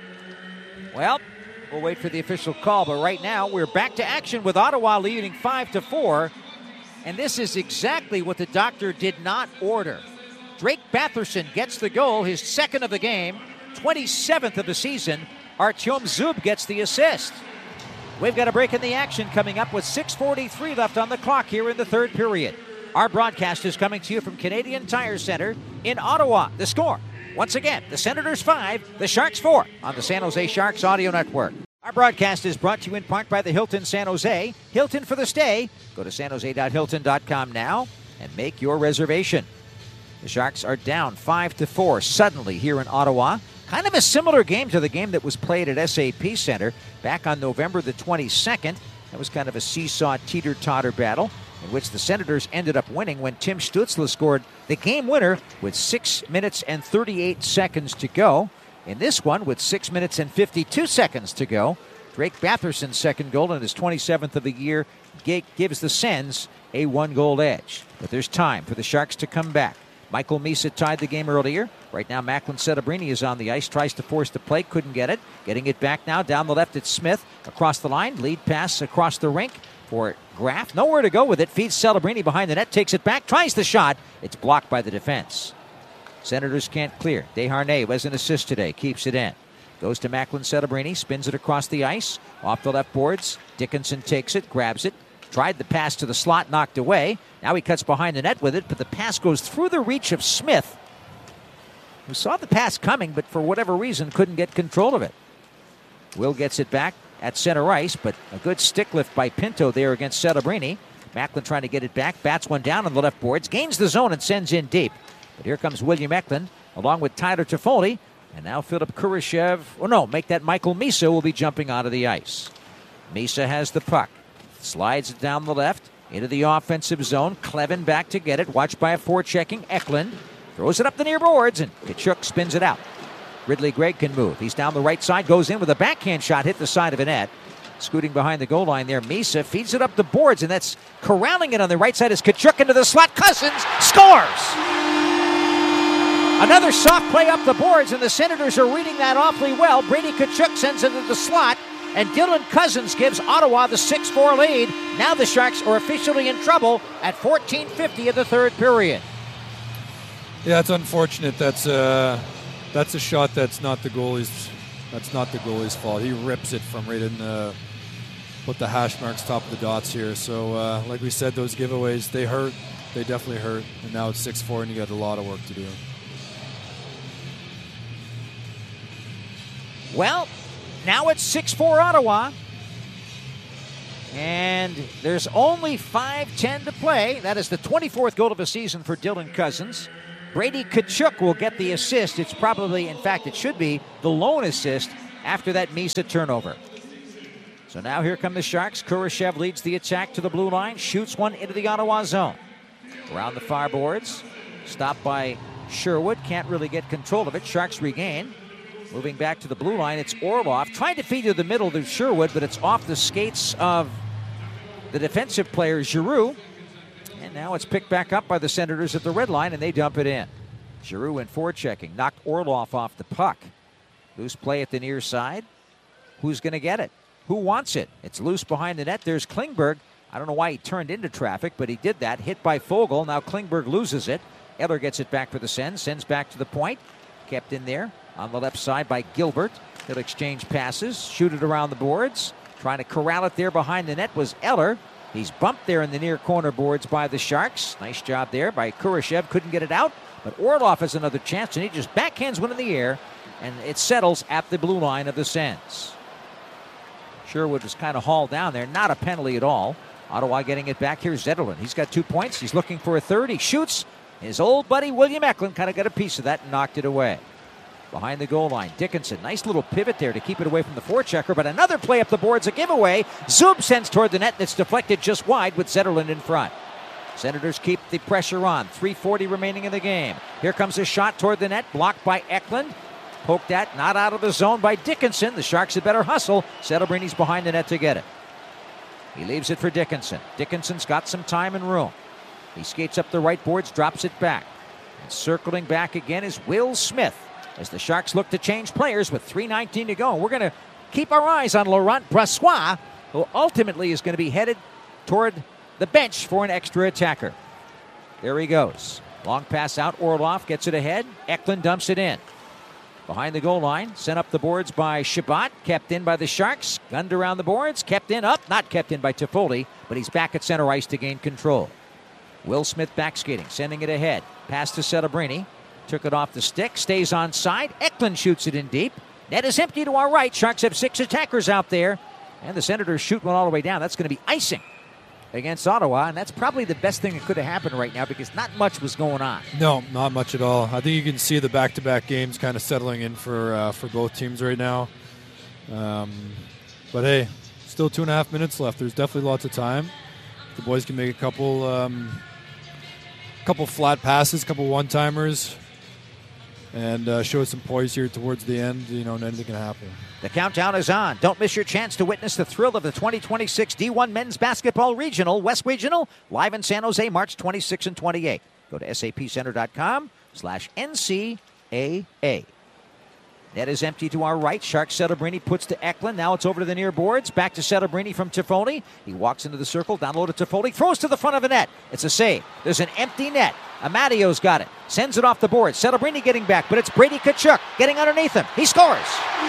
Well, we'll wait for the official call, but right now we're back to action with Ottawa leading five to four, and this is exactly what the doctor did not order. Drake Batherson gets the goal, his second of the game, twenty-seventh of the season. Artyom Zub gets the assist. We've got a break in the action coming up with six forty-three left on the clock here in the third period. Our broadcast is coming to you from Canadian Tire Center in Ottawa. The score, once again, the Senators five, the Sharks four on the San Jose Sharks Audio Network. Our broadcast is brought to you in part by the Hilton San Jose. Hilton for the stay. Go to san jose dot hilton dot com now and make your reservation. The Sharks are down five to four suddenly here in Ottawa. Kind of a similar game to the game that was played at S A P Center back on November the twenty-second. That was kind of a seesaw teeter-totter battle in which the Senators ended up winning when Tim Stützle scored the game winner with six minutes and thirty-eight seconds to go. In this one, with six minutes and fifty-two seconds to go, Drake Batherson's second goal and his twenty-seventh of the year gives the Sens a one-goal edge. But there's time for the Sharks to come back. Michael Misa tied the game earlier. Right now, Macklin Celebrini is on the ice, tries to force the play, couldn't get it. Getting it back now, down the left, it's Smith. Across the line, lead pass across the rink for Graf. Nowhere to go with it, feeds Celebrini behind the net, takes it back, tries the shot. It's blocked by the defense. Senators can't clear. Desharnais was an assist today, keeps it in. Goes to Macklin Celebrini, spins it across the ice, off the left boards. Dickinson takes it, grabs it. Tried the pass to the slot, knocked away. Now he cuts behind the net with it, but the pass goes through the reach of Smith, who saw the pass coming, but for whatever reason couldn't get control of it. Will gets it back at center ice, but a good stick lift by Pinto there against Celebrini. Macklin trying to get it back, bats one down on the left boards, gains the zone and sends in deep. But here comes William Eklund, along with Tyler Toffoli, and now Philip Kurashev. Oh no, make that Michael Misa will be jumping out of the ice. Misa has the puck. Slides it down the left into the offensive zone. Clevin back to get it. Watched by a forechecking Eklund. Throws it up the near boards, and Tkachuk spins it out. Ridley Gregg can move. He's down the right side. Goes in with a backhand shot. Hit the side of a net. Scooting behind the goal line there. Misa feeds it up the boards, and that's corralling it on the right side as Tkachuk into the slot. Cousins scores! Another soft play up the boards, and the Senators are reading that awfully well. Brady Tkachuk sends it to the slot. And Dylan Cousins gives Ottawa the six four lead. Now the Sharks are officially in trouble at fourteen fifty of the third period. Yeah, it's unfortunate. That's uh, that's a shot that's not the goalie's. That's not the goalie's fault. He rips it from right in the with the hash marks, top of the dots here. So, uh, like we said, those giveaways they hurt. They definitely hurt. And now it's six four, and you got a lot of work to do. Well, now it's six four Ottawa. And there's only five ten to play. That is the twenty-fourth goal of the season for Dylan Cozens. Brady Tkachuk will get the assist. It's probably, in fact, it should be the lone assist after that Misa turnover. So now here come the Sharks. Kurashev leads the attack to the blue line, shoots one into the Ottawa zone. Around the far boards, stopped by Sherwood. Can't really get control of it. Sharks regain. Moving back to the blue line, it's Orlov. Trying to feed to the middle to Sherwood, but it's off the skates of the defensive player, Giroux. And now it's picked back up by the Senators at the red line, and they dump it in. Giroux in forechecking. Knocked Orlov off the puck. Loose play at the near side. Who's going to get it? Who wants it? It's loose behind the net. There's Klingberg. I don't know why he turned into traffic, but he did that. Hit by Foegele. Now Klingberg loses it. Eller gets it back for the Sens. Sends back to the point. Kept in there on the left side by Gilbert. He'll exchange passes. Shoot it around the boards. Trying to corral it there behind the net was Eller. He's bumped there in the near corner boards by the Sharks. Nice job there by Kurashev. Couldn't get it out. But Orlov has another chance, and he just backhands one in the air, and it settles at the blue line of the Sens. Sherwood was kind of hauled down there. Not a penalty at all. Ottawa getting it back. Here's Zetterlund. He's got two points. He's looking for a third. He shoots. His old buddy William Eklund kind of got a piece of that and knocked it away. Behind the goal line, Dickinson. Nice little pivot there to keep it away from the forechecker, but another play up the boards, a giveaway. Zub sends toward the net, and it's deflected just wide with Zetterlund in front. Senators keep the pressure on. three forty remaining in the game. Here comes a shot toward the net, blocked by Eklund. Poked at, not out of the zone by Dickinson. The Sharks had better hustle. Settlebrini's behind the net to get it. He leaves it for Dickinson. Dickinson's got some time and room. He skates up the right boards, drops it back. And circling back again is Will Smith as the Sharks look to change players with three nineteen to go. We're going to keep our eyes on Laurent Brossoit, who ultimately is going to be headed toward the bench for an extra attacker. There he goes. Long pass out. Orlov gets it ahead. Eklund dumps it in. Behind the goal line, sent up the boards by Shabbat, kept in by the Sharks, gunned around the boards, kept in up, not kept in by Toffoli, but he's back at center ice to gain control. Will Smith back skating, sending it ahead. Pass to Settebrini, took it off the stick, stays on side. Eklund shoots it in deep. Net is empty to our right. Sharks have six attackers out there, and the Senators shoot one all the way down. That's going to be icing against Ottawa, and that's probably the best thing that could have happened right now because not much was going on. No, not much at all. I think you can see the back-to-back games kind of settling in for uh, for both teams right now. Um, but hey, still two and a half minutes left. There's definitely lots of time. The boys can make a couple, um, couple flat passes, couple one-timers, and uh, show some poise here towards the end. You know, and anything can happen. The countdown is on. Don't miss your chance to witness the thrill of the twenty twenty-six D one Men's Basketball Regional, West Regional, live in San Jose, March twenty-sixth and twenty-eighth. Go to sapcenter.com slash NCAA. Net is empty to our right. Sharks Settebrini puts to Eklund. Now it's over to the near boards. Back to Settebrini from Toffoli. He walks into the circle. Down low to Toffoli. Throws to the front of the net. It's a save. There's an empty net. Amadio's got it. Sends it off the board. Settebrini getting back, but it's Brady Tkachuk getting underneath him. He scores.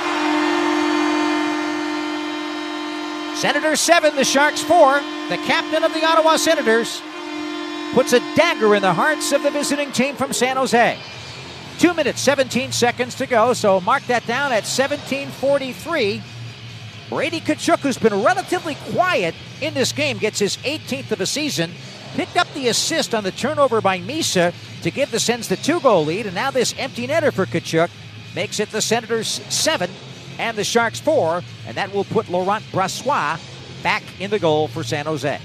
Senators seven, the Sharks four. The captain of the Ottawa Senators puts a dagger in the hearts of the visiting team from San Jose. Two minutes, seventeen seconds to go, so mark that down at seventeen forty-three. Brady Tkachuk, who's been relatively quiet in this game, gets his eighteenth of the season. Picked up the assist on the turnover by Misa to give the Sens the two-goal lead, and now this empty netter for Tkachuk makes it the Senators seven and the Sharks four, and that will put Laurent Brossoit back in the goal for San Jose.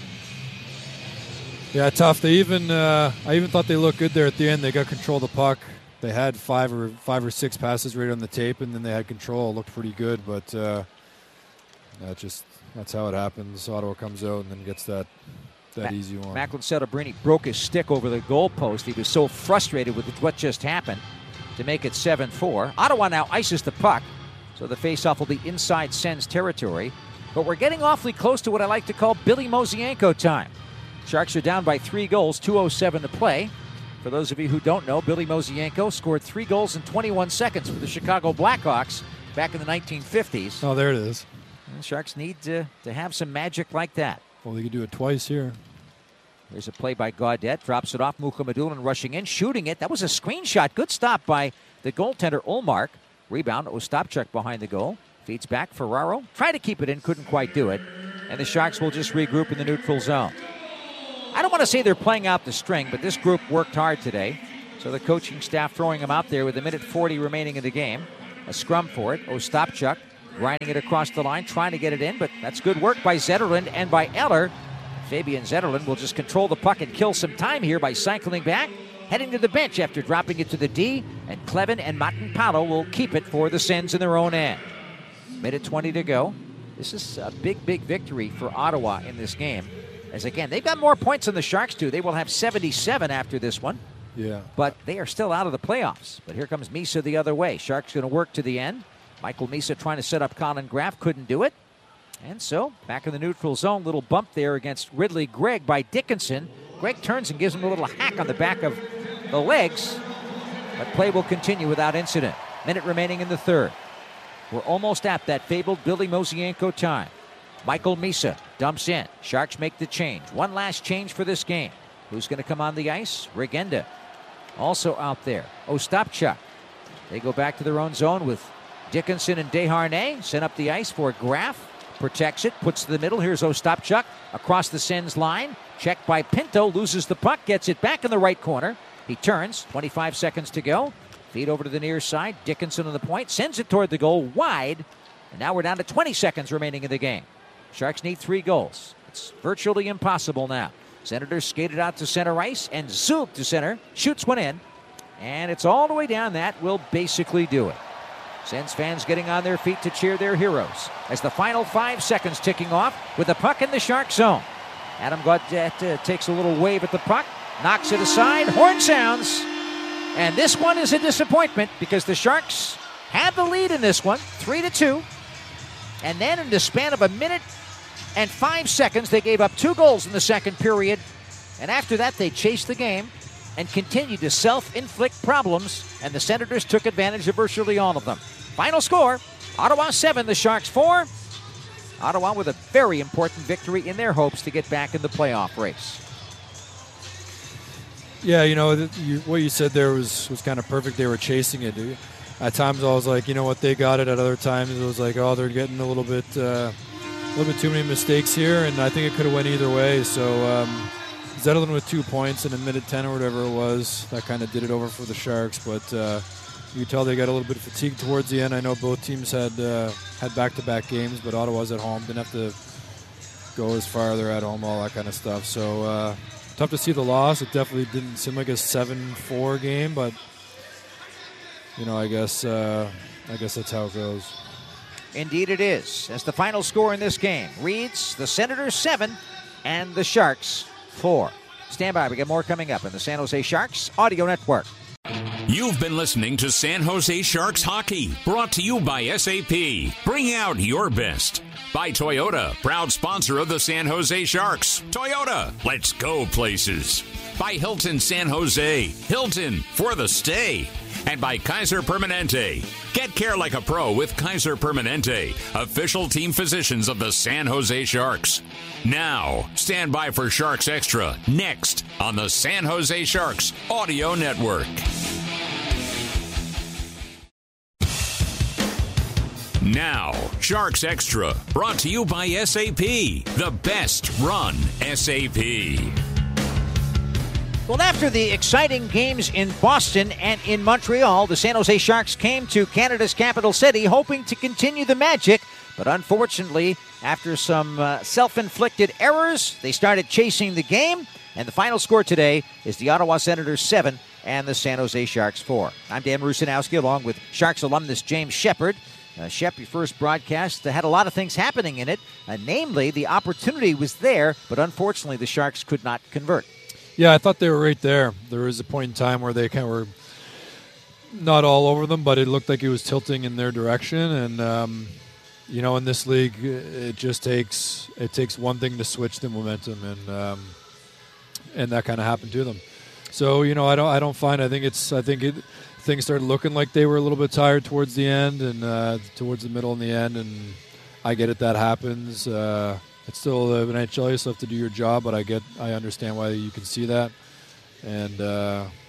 Yeah, tough. They even uh, I even thought they looked good there at the end. They got control of the puck. They had five or five or six passes right on the tape, and then they had control. It looked pretty good, but uh, that just that's how it happens. Ottawa comes out and then gets that that Ma- easy one. Macklin Settebrini broke his stick over the goalpost. He was so frustrated with what just happened to make it seven four. Ottawa now ices the puck, so the faceoff will be inside Sens territory. But we're getting awfully close to what I like to call Billy Mosienko time. Sharks are down by three goals, two oh seven to play. For those of you who don't know, Billy Mosienko scored three goals in twenty-one seconds for the Chicago Blackhawks back in the nineteen fifties. Oh, there it is. And the Sharks need to, to have some magic like that. Well, they could do it twice here. There's a play by Gaudette. Drops it off. Mukhamadullin rushing in, shooting it. That was a screenshot. Good stop by the goaltender, Ullmark. Rebound, Ostapchuk behind the goal. Feeds back, Ferraro. Tried to keep it in, couldn't quite do it. And the Sharks will just regroup in the neutral zone. I don't want to say they're playing out the string, but this group worked hard today. So the coaching staff throwing them out there with a minute forty remaining in the game. A scrum for it. Ostapchuk grinding it across the line, trying to get it in, but that's good work by Zetterlund and by Eller. Fabian Zetterlund will just control the puck and kill some time here by cycling back, heading to the bench after dropping it to the D, and Clevin and Matenpalo will keep it for the Sens in their own end. Minute twenty to go. This is a big, big victory for Ottawa in this game. As again, they've got more points than the Sharks do. They will have seventy-seven after this one. Yeah. But they are still out of the playoffs. But here comes Misa the other way. Sharks going to work to the end. Michael Misa trying to set up Colin Graff. Couldn't do it. And so, back in the neutral zone. Little bump there against Ridley Gregg by Dickinson. Gregg turns and gives him a little hack on the back of the legs. But play will continue without incident. Minute remaining in the third. We're almost at that fabled Billy Mosienko time. Michael Misa dumps in. Sharks make the change. One last change for this game. Who's going to come on the ice? Regenda. Also out there. Ostapchuk. They go back to their own zone with Dickinson and Desharnais. Sent up the ice for Graff. Protects it. Puts to the middle. Here's Ostapchuk. Across the Sens line. Checked by Pinto. Loses the puck. Gets it back in the right corner. He turns. twenty-five seconds to go. Feed over to the near side. Dickinson on the point. Sends it toward the goal. Wide. And now we're down to twenty seconds remaining in the game. Sharks need three goals. It's virtually impossible now. Senators skated out to center ice, and Zult to center. Shoots one in. And it's all the way down. That will basically do it. Sens fans getting on their feet to cheer their heroes as the final five seconds ticking off with the puck in the Shark zone. Adam Gaudette uh, takes a little wave at the puck, knocks it aside. Horn sounds. And this one is a disappointment because the Sharks had the lead in this one, three to two. And then in the span of a minute and five seconds, they gave up two goals in the second period. And after that, they chased the game and continued to self-inflict problems. And the Senators took advantage of virtually all of them. Final score, Ottawa seven, the Sharks four. Ottawa with a very important victory in their hopes to get back in the playoff race. Yeah, you know, th- you, what you said there was, was kind of perfect. They were chasing it. At times I was like, you know what, they got it. At other times it was like, oh, they're getting a little bit uh, a little bit too many mistakes here, and I think it could have went either way. So um, Zetterlund with two points in a minute ten or whatever it was, that kind of did it over for the Sharks. But uh, you could tell they got a little bit fatigued towards the end. I know both teams had uh, had back-to-back games, but Ottawa's at home. Didn't have to go as far. They're at home, all that kind of stuff. So uh, tough to see the loss. It definitely didn't seem like a seven four game, but you know, I guess uh, I guess that's how it goes. Indeed it is. As the final score in this game reads, the Senators seven and the Sharks four. Stand by. We got more coming up in the San Jose Sharks Audio Network. You've been listening to San Jose Sharks Hockey, brought to you by S A P. Bring out your best. By Toyota, proud sponsor of the San Jose Sharks. Toyota, let's go places. By Hilton San Jose. Hilton, for the stay. And by Kaiser Permanente. Get care like a pro with Kaiser Permanente, official team physicians of the San Jose Sharks. Now, stand by for Sharks Extra, next on the San Jose Sharks Audio Network. Now, Sharks Extra, brought to you by S A P, the best run S A P. Well, after the exciting games in Boston and in Montreal, the San Jose Sharks came to Canada's capital city hoping to continue the magic. But unfortunately, after some uh, self-inflicted errors, they started chasing the game. And the final score today is the Ottawa Senators seven and the San Jose Sharks four. I'm Dan Rusanowski along with Sharks alumnus James Shepard. Uh, Shep, your first broadcast uh, had a lot of things happening in it. Uh, namely, the opportunity was there, but unfortunately the Sharks could not convert. Yeah, I thought they were right there. There was a point in time where they kind of were not all over them, but it looked like it was tilting in their direction. And um, you know, in this league, it just takes it takes one thing to switch the momentum, and um, and that kind of happened to them. So you know, I don't I don't find I think it's I think it things started looking like they were a little bit tired towards the end and uh, towards the middle and the end, and I get it, that happens. Uh, It's still an N H L, you still have to do your job, but I get, I understand why you can see that. And, uh,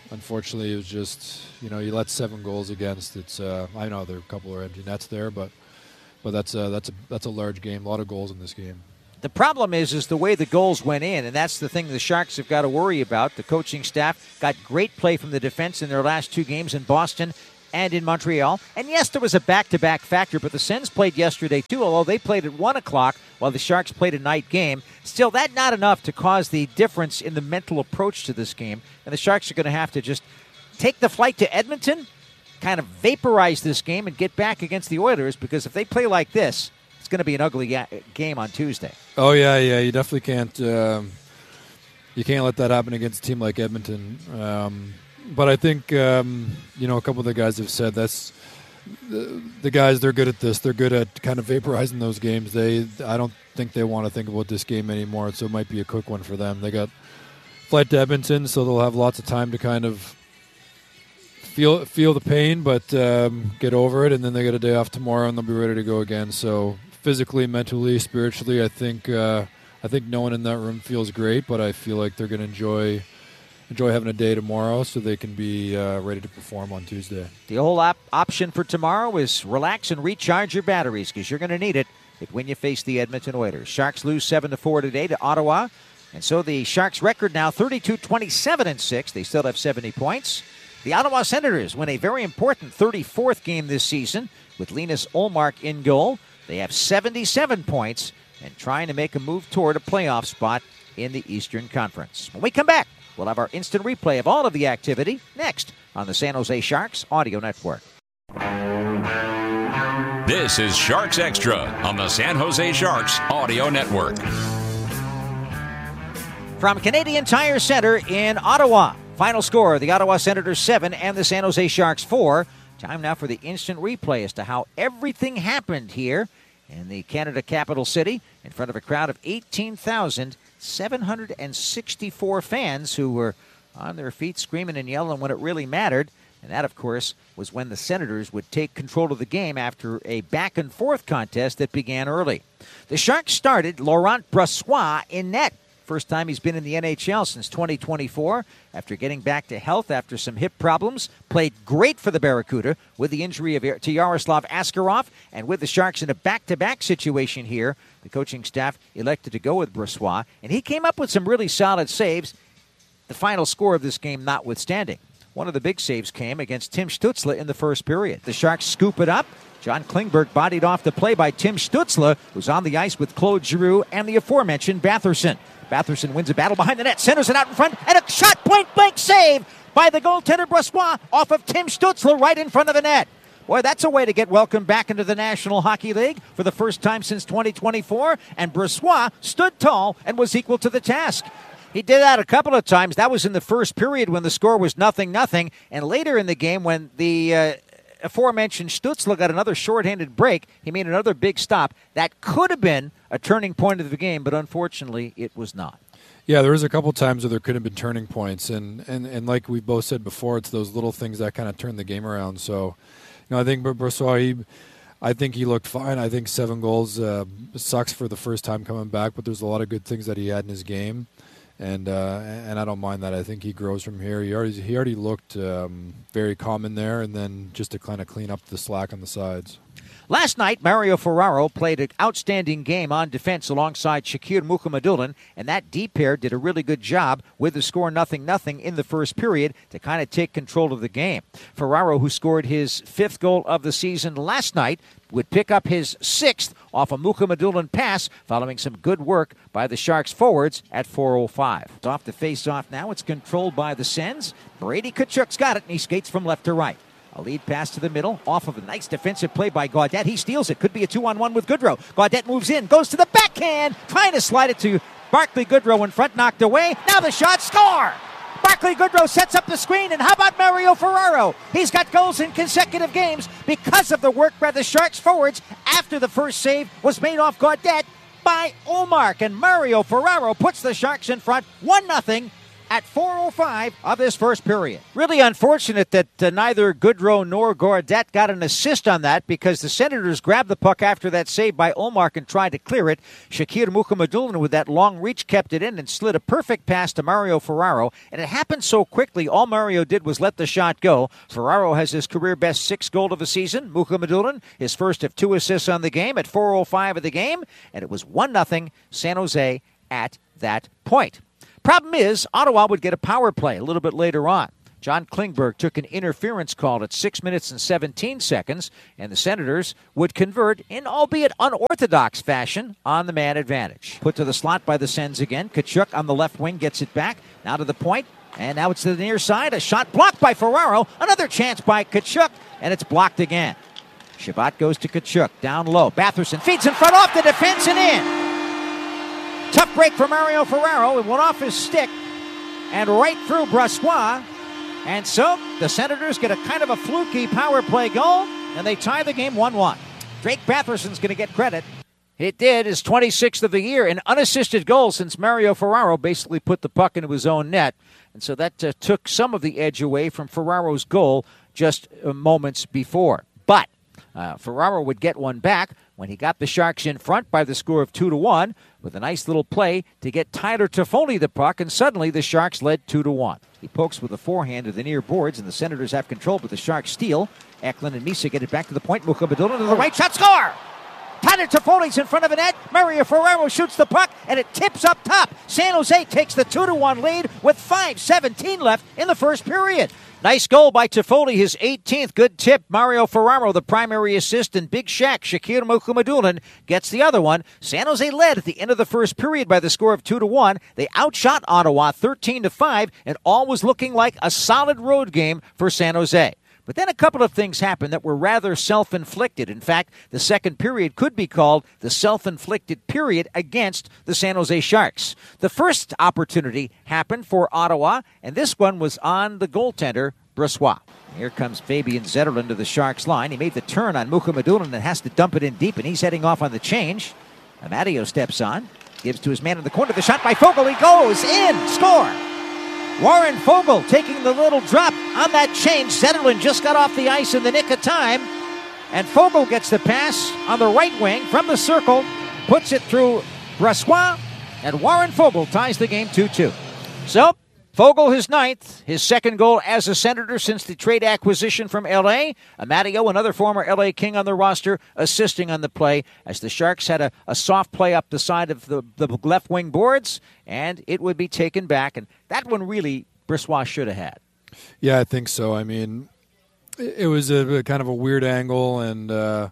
unfortunately, it was just, you know, you let seven goals against. It's uh, I know there are a couple of empty nets there, but but that's a, that's a that's a large game. A lot of goals in this game. The problem is, is the way the goals went in, and that's the thing the Sharks have got to worry about. The coaching staff got great play from the defense in their last two games in Boston and in Montreal. And yes, there was a back-to-back factor, but the Sens played yesterday too, although they played at one o'clock while the Sharks played a night game. Still, that's not enough to cause the difference in the mental approach to this game. And the Sharks are going to have to just take the flight to Edmonton, kind of vaporize this game, and get back against the Oilers, because if they play like this, it's going to be an ugly ga- game on Tuesday. Oh, yeah, yeah. You definitely can't um, you can't let that happen against a team like Edmonton. Um, but I think, um, you know, a couple of the guys have said that's the, the guys, they're good at this. They're good at kind of vaporizing those games. They, I don't think they want to think about this game anymore, so it might be a quick one for them. They got flight to Edmonton, so they'll have lots of time to kind of feel feel the pain, but um, get over it, and then they get a day off tomorrow, and they'll be ready to go again. So physically, mentally, spiritually, I think uh, I think no one in that room feels great, but I feel like they're going to enjoy enjoy having a day tomorrow so they can be uh, ready to perform on Tuesday. The whole op- option for tomorrow is relax and recharge your batteries, because you're going to need it when you face the Edmonton Oilers. Sharks lose seven to four today to Ottawa, and so the Sharks' record now thirty-two twenty-seven and six. They still have seventy points. The Ottawa Senators win a very important thirty-fourth game this season with Linus Ullmark in goal. They have seventy-seven points and trying to make a move toward a playoff spot in the Eastern Conference. When we come back, we'll have our instant replay of all of the activity next on the San Jose Sharks Audio Network. This is Sharks Extra on the San Jose Sharks Audio Network. From Canadian Tire Center in Ottawa, final score, the Ottawa Senators seven and the San Jose Sharks four. Time now for the instant replay as to how everything happened here in the Canada capital city in front of a crowd of eighteen thousand seven hundred sixty-four fans who were on their feet screaming and yelling when it really mattered. And that, of course, was when the Senators would take control of the game after a back-and-forth contest that began early. The Sharks started Laurent Brossoit in net. First time he's been in the N H L since twenty twenty-four. After getting back to health after some hip problems, played great for the Barracuda with the injury of, to Yaroslav Askarov, and with the Sharks in a back-to-back situation here, the coaching staff elected to go with Brossoit, and he came up with some really solid saves, the final score of this game notwithstanding. One of the big saves came against Tim Stützle in the first period. The Sharks scoop it up. John Klingberg bodied off the play by Tim Stützle, who's on the ice with Claude Giroux and the aforementioned Batherson. Batherson wins a battle behind the net, centers it out in front, and a shot point-blank save by the goaltender Brossoit off of Tim Stützle right in front of the net. Boy, that's a way to get welcomed back into the National Hockey League for the first time since twenty twenty-four, and Brossoit stood tall and was equal to the task. He did that a couple of times. That was in the first period when the score was nothing nothing, and later in the game when the uh, aforementioned Stützle got another shorthanded break, he made another big stop. That could have been a turning point of the game, but unfortunately it was not. Yeah, there was a couple times where there could have been turning points, and, and, and like we both said before, it's those little things that kind of turn the game around. So, you know, I think Brossoit, he, I think he looked fine. I think seven goals uh, sucks for the first time coming back, but there's a lot of good things that he had in his game. And uh, and I don't mind that. I think he grows from here. He already he already looked um, very calm in there, and then just to kind of clean up the slack on the sides. Last night, Mario Ferraro played an outstanding game on defense alongside Shakir Mukhamadullin, and that D pair did a really good job with the score nothing nothing in the first period to kind of take control of the game. Ferraro, who scored his fifth goal of the season last night, would pick up his sixth off a Mukhamadullin pass following some good work by the Sharks forwards at four oh five. It's off the face-off now. It's controlled by the Sens. Brady Tkachuk's got it, and he skates from left to right. A lead pass to the middle, off of a nice defensive play by Gaudette. He steals it. Could be a two-on-one with Goodrow. Gaudette moves in, goes to the backhand, trying to slide it to Barclay Goodrow in front, knocked away. Now the shot, score! Barclay Goodrow sets up the screen, and how about Mario Ferraro? He's got goals in consecutive games because of the work by the Sharks forwards after the first save was made off Gaudette by Ullmark. And Mario Ferraro puts the Sharks in front one nothing at four oh five of this first period. Really unfortunate that uh, neither Goodrow nor Goradet got an assist on that, because the Senators grabbed the puck after that save by Ullmark and tried to clear it. Shakir Mukhamadullin with that long reach kept it in and slid a perfect pass to Mario Ferraro, and it happened so quickly all Mario did was let the shot go. Ferraro has his career-best sixth goal of the season. Mukhamadullin, his first of two assists on the game at four oh five of the game, and it was one nothing San Jose at that point. Problem is, Ottawa would get a power play a little bit later on. John Klingberg took an interference call at six minutes and seventeen seconds, and the Senators would convert in albeit unorthodox fashion on the man advantage. Put to the slot by the Sens again. Tkachuk on the left wing gets it back. Now to the point, and now it's to the near side. A shot blocked by Ferraro. Another chance by Tkachuk, and it's blocked again. Shabbat goes to Tkachuk, down low. Batherson feeds in front, off the defense and in. Tough break for Mario Ferraro. It went off his stick and right through Brossoit. And so the Senators get a kind of a fluky power play goal, and they tie the game one one. Drake Batherson's going to get credit. It did, his twenty-sixth of the year, an unassisted goal since Mario Ferraro basically put the puck into his own net. And so that uh, took some of the edge away from Ferraro's goal just uh, moments before. But uh, Ferraro would get one back when he got the Sharks in front by the score of two to one with a nice little play to get Tyler Toffoli the puck, and suddenly the Sharks led two to one. He pokes with a forehand to the near boards, and the Senators have control, but the Sharks steal. Eklund and Misa get it back to the point. Mukhamadullin to the right shot, score! Tyler Toffoli's in front of the net. Mario Ferraro shoots the puck, and it tips up top. San Jose takes the two to one lead with five seventeen left in the first period. Nice goal by Toffoli, his eighteenth. Good tip. Mario Ferraro, the primary assist, and Big Shaq, Shakir Mukhamadullin, gets the other one. San Jose led at the end of the first period by the score of two to one. They outshot Ottawa thirteen to five, and all was looking like a solid road game for San Jose. But then a couple of things happened that were rather self-inflicted. In fact, the second period could be called the self-inflicted period against the San Jose Sharks. The first opportunity happened for Ottawa, and this one was on the goaltender, Brossoit. Here comes Fabian Zetterlund to the Sharks line. He made the turn on Mukhamadullin and has to dump it in deep, and he's heading off on the change. Amadio steps on, gives to his man in the corner. The shot by Fogel. He goes in. Score. Warren Fogel taking the little drop on that change. Zetterlund just got off the ice in the nick of time. And Fogel gets the pass on the right wing from the circle, puts it through Brossoit, and Warren Fogel ties the game two two. So, Fogel his ninth, his second goal as a Senator since the trade acquisition from L A. Amadio, another former L A King on the roster, assisting on the play as the Sharks had a, a soft play up the side of the, the left wing boards, and it would be taken back. And that one really Brossoit should have had. Yeah, I think so. I mean, it, it was a, a kind of a weird angle, and uh,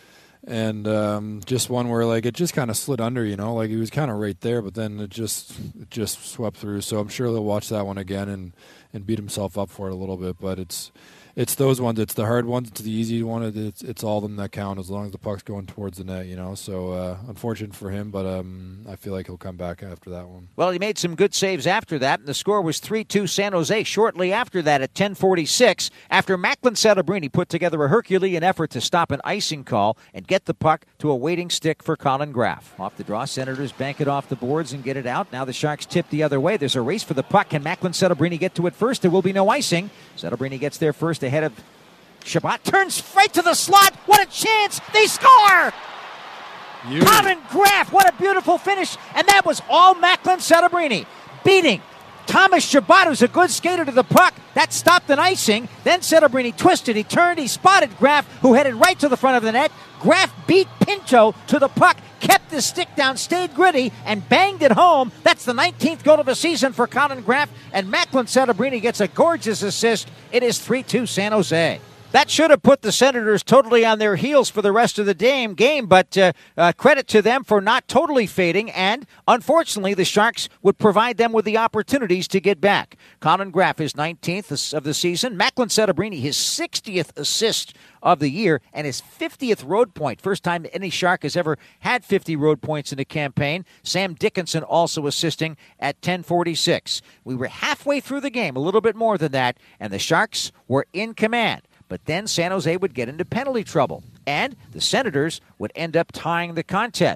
and um, just one where like it just kind of slid under, you know, like he was kind of right there, but then it just it just swept through. So I'm sure they'll watch that one again and, and beat himself up for it a little bit. But it's it's those ones. It's the hard ones. It's the easy one. It's it's all of them that count as long as the puck's going towards the net, you know. So uh, unfortunate for him, but um, I feel like he'll come back after that one. Well, he made some good saves after that, and the score was three two San Jose shortly after that at ten forty-six, after Macklin Celebrini put together a Herculean effort to stop an icing call and get the puck to a waiting stick for Colin Graff. Off the draw, Senators bank it off the boards and get it out. Now the Sharks tip the other way. There's a race for the puck. Can Macklin Celebrini get to it first? There will be no icing. Celebrini gets there first ahead of Shabbat. Turns right to the slot. What a chance. They score! You. Colin Graff, what a beautiful finish. And that was all Macklin Celebrini. Beating Thomas Shabbat, who's a good skater, to the puck. That stopped an icing. Then Celebrini twisted. He turned. He spotted Graff, who headed right to the front of the net. Graff beat Pinto to the puck, kept the stick down, stayed gritty, and banged it home. That's the nineteenth goal of the season for Colin Graff. And Macklin Celebrini gets a gorgeous assist. It is three two San Jose. That should have put the Senators totally on their heels for the rest of the damn game, but uh, uh, credit to them for not totally fading, and unfortunately the Sharks would provide them with the opportunities to get back. Colin Graff, his nineteenth of the season. Macklin Celebrini, his sixtieth assist of the year, and his fiftieth road point. First time any Shark has ever had fifty road points in a campaign. Sam Dickinson also assisting at ten forty-six. We were halfway through the game, a little bit more than that, and the Sharks were in command. But then San Jose would get into penalty trouble, and the Senators would end up tying the contest.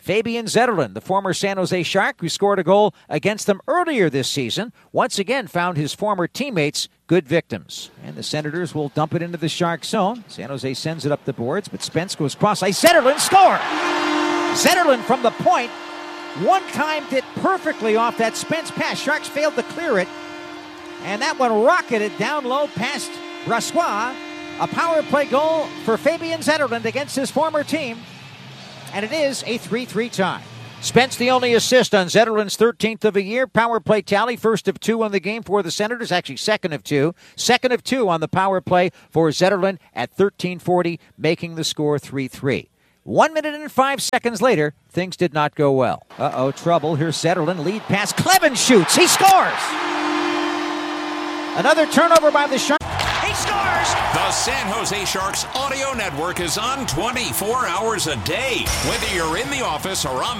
Fabian Zetterlund, the former San Jose Shark who scored a goal against them earlier this season, once again found his former teammates good victims. And the Senators will dump it into the Shark zone. San Jose sends it up the boards, but Spence goes cross-ice. Zetterlund score! Zetterlund from the point, one-timed it perfectly off that Spence pass. Sharks failed to clear it, and that one rocketed down low past Brassois. A power play goal for Fabian Zetterlund against his former team. And it is a three three tie. Spence the only assist on Zetterlund's thirteenth of the year. Power play tally, first of two on the game for the Senators. Actually, second of two. Second of two on the power play for Zetterlund at thirteen forty, making the score three three. One minute and five seconds later, things did not go well. Uh-oh, trouble. Here's Zetterlund. Lead pass. Kleven shoots. He scores! Another turnover by the Sharks. He scores! The San Jose Sharks audio network is on twenty-four hours a day. Whether you're in the office or on the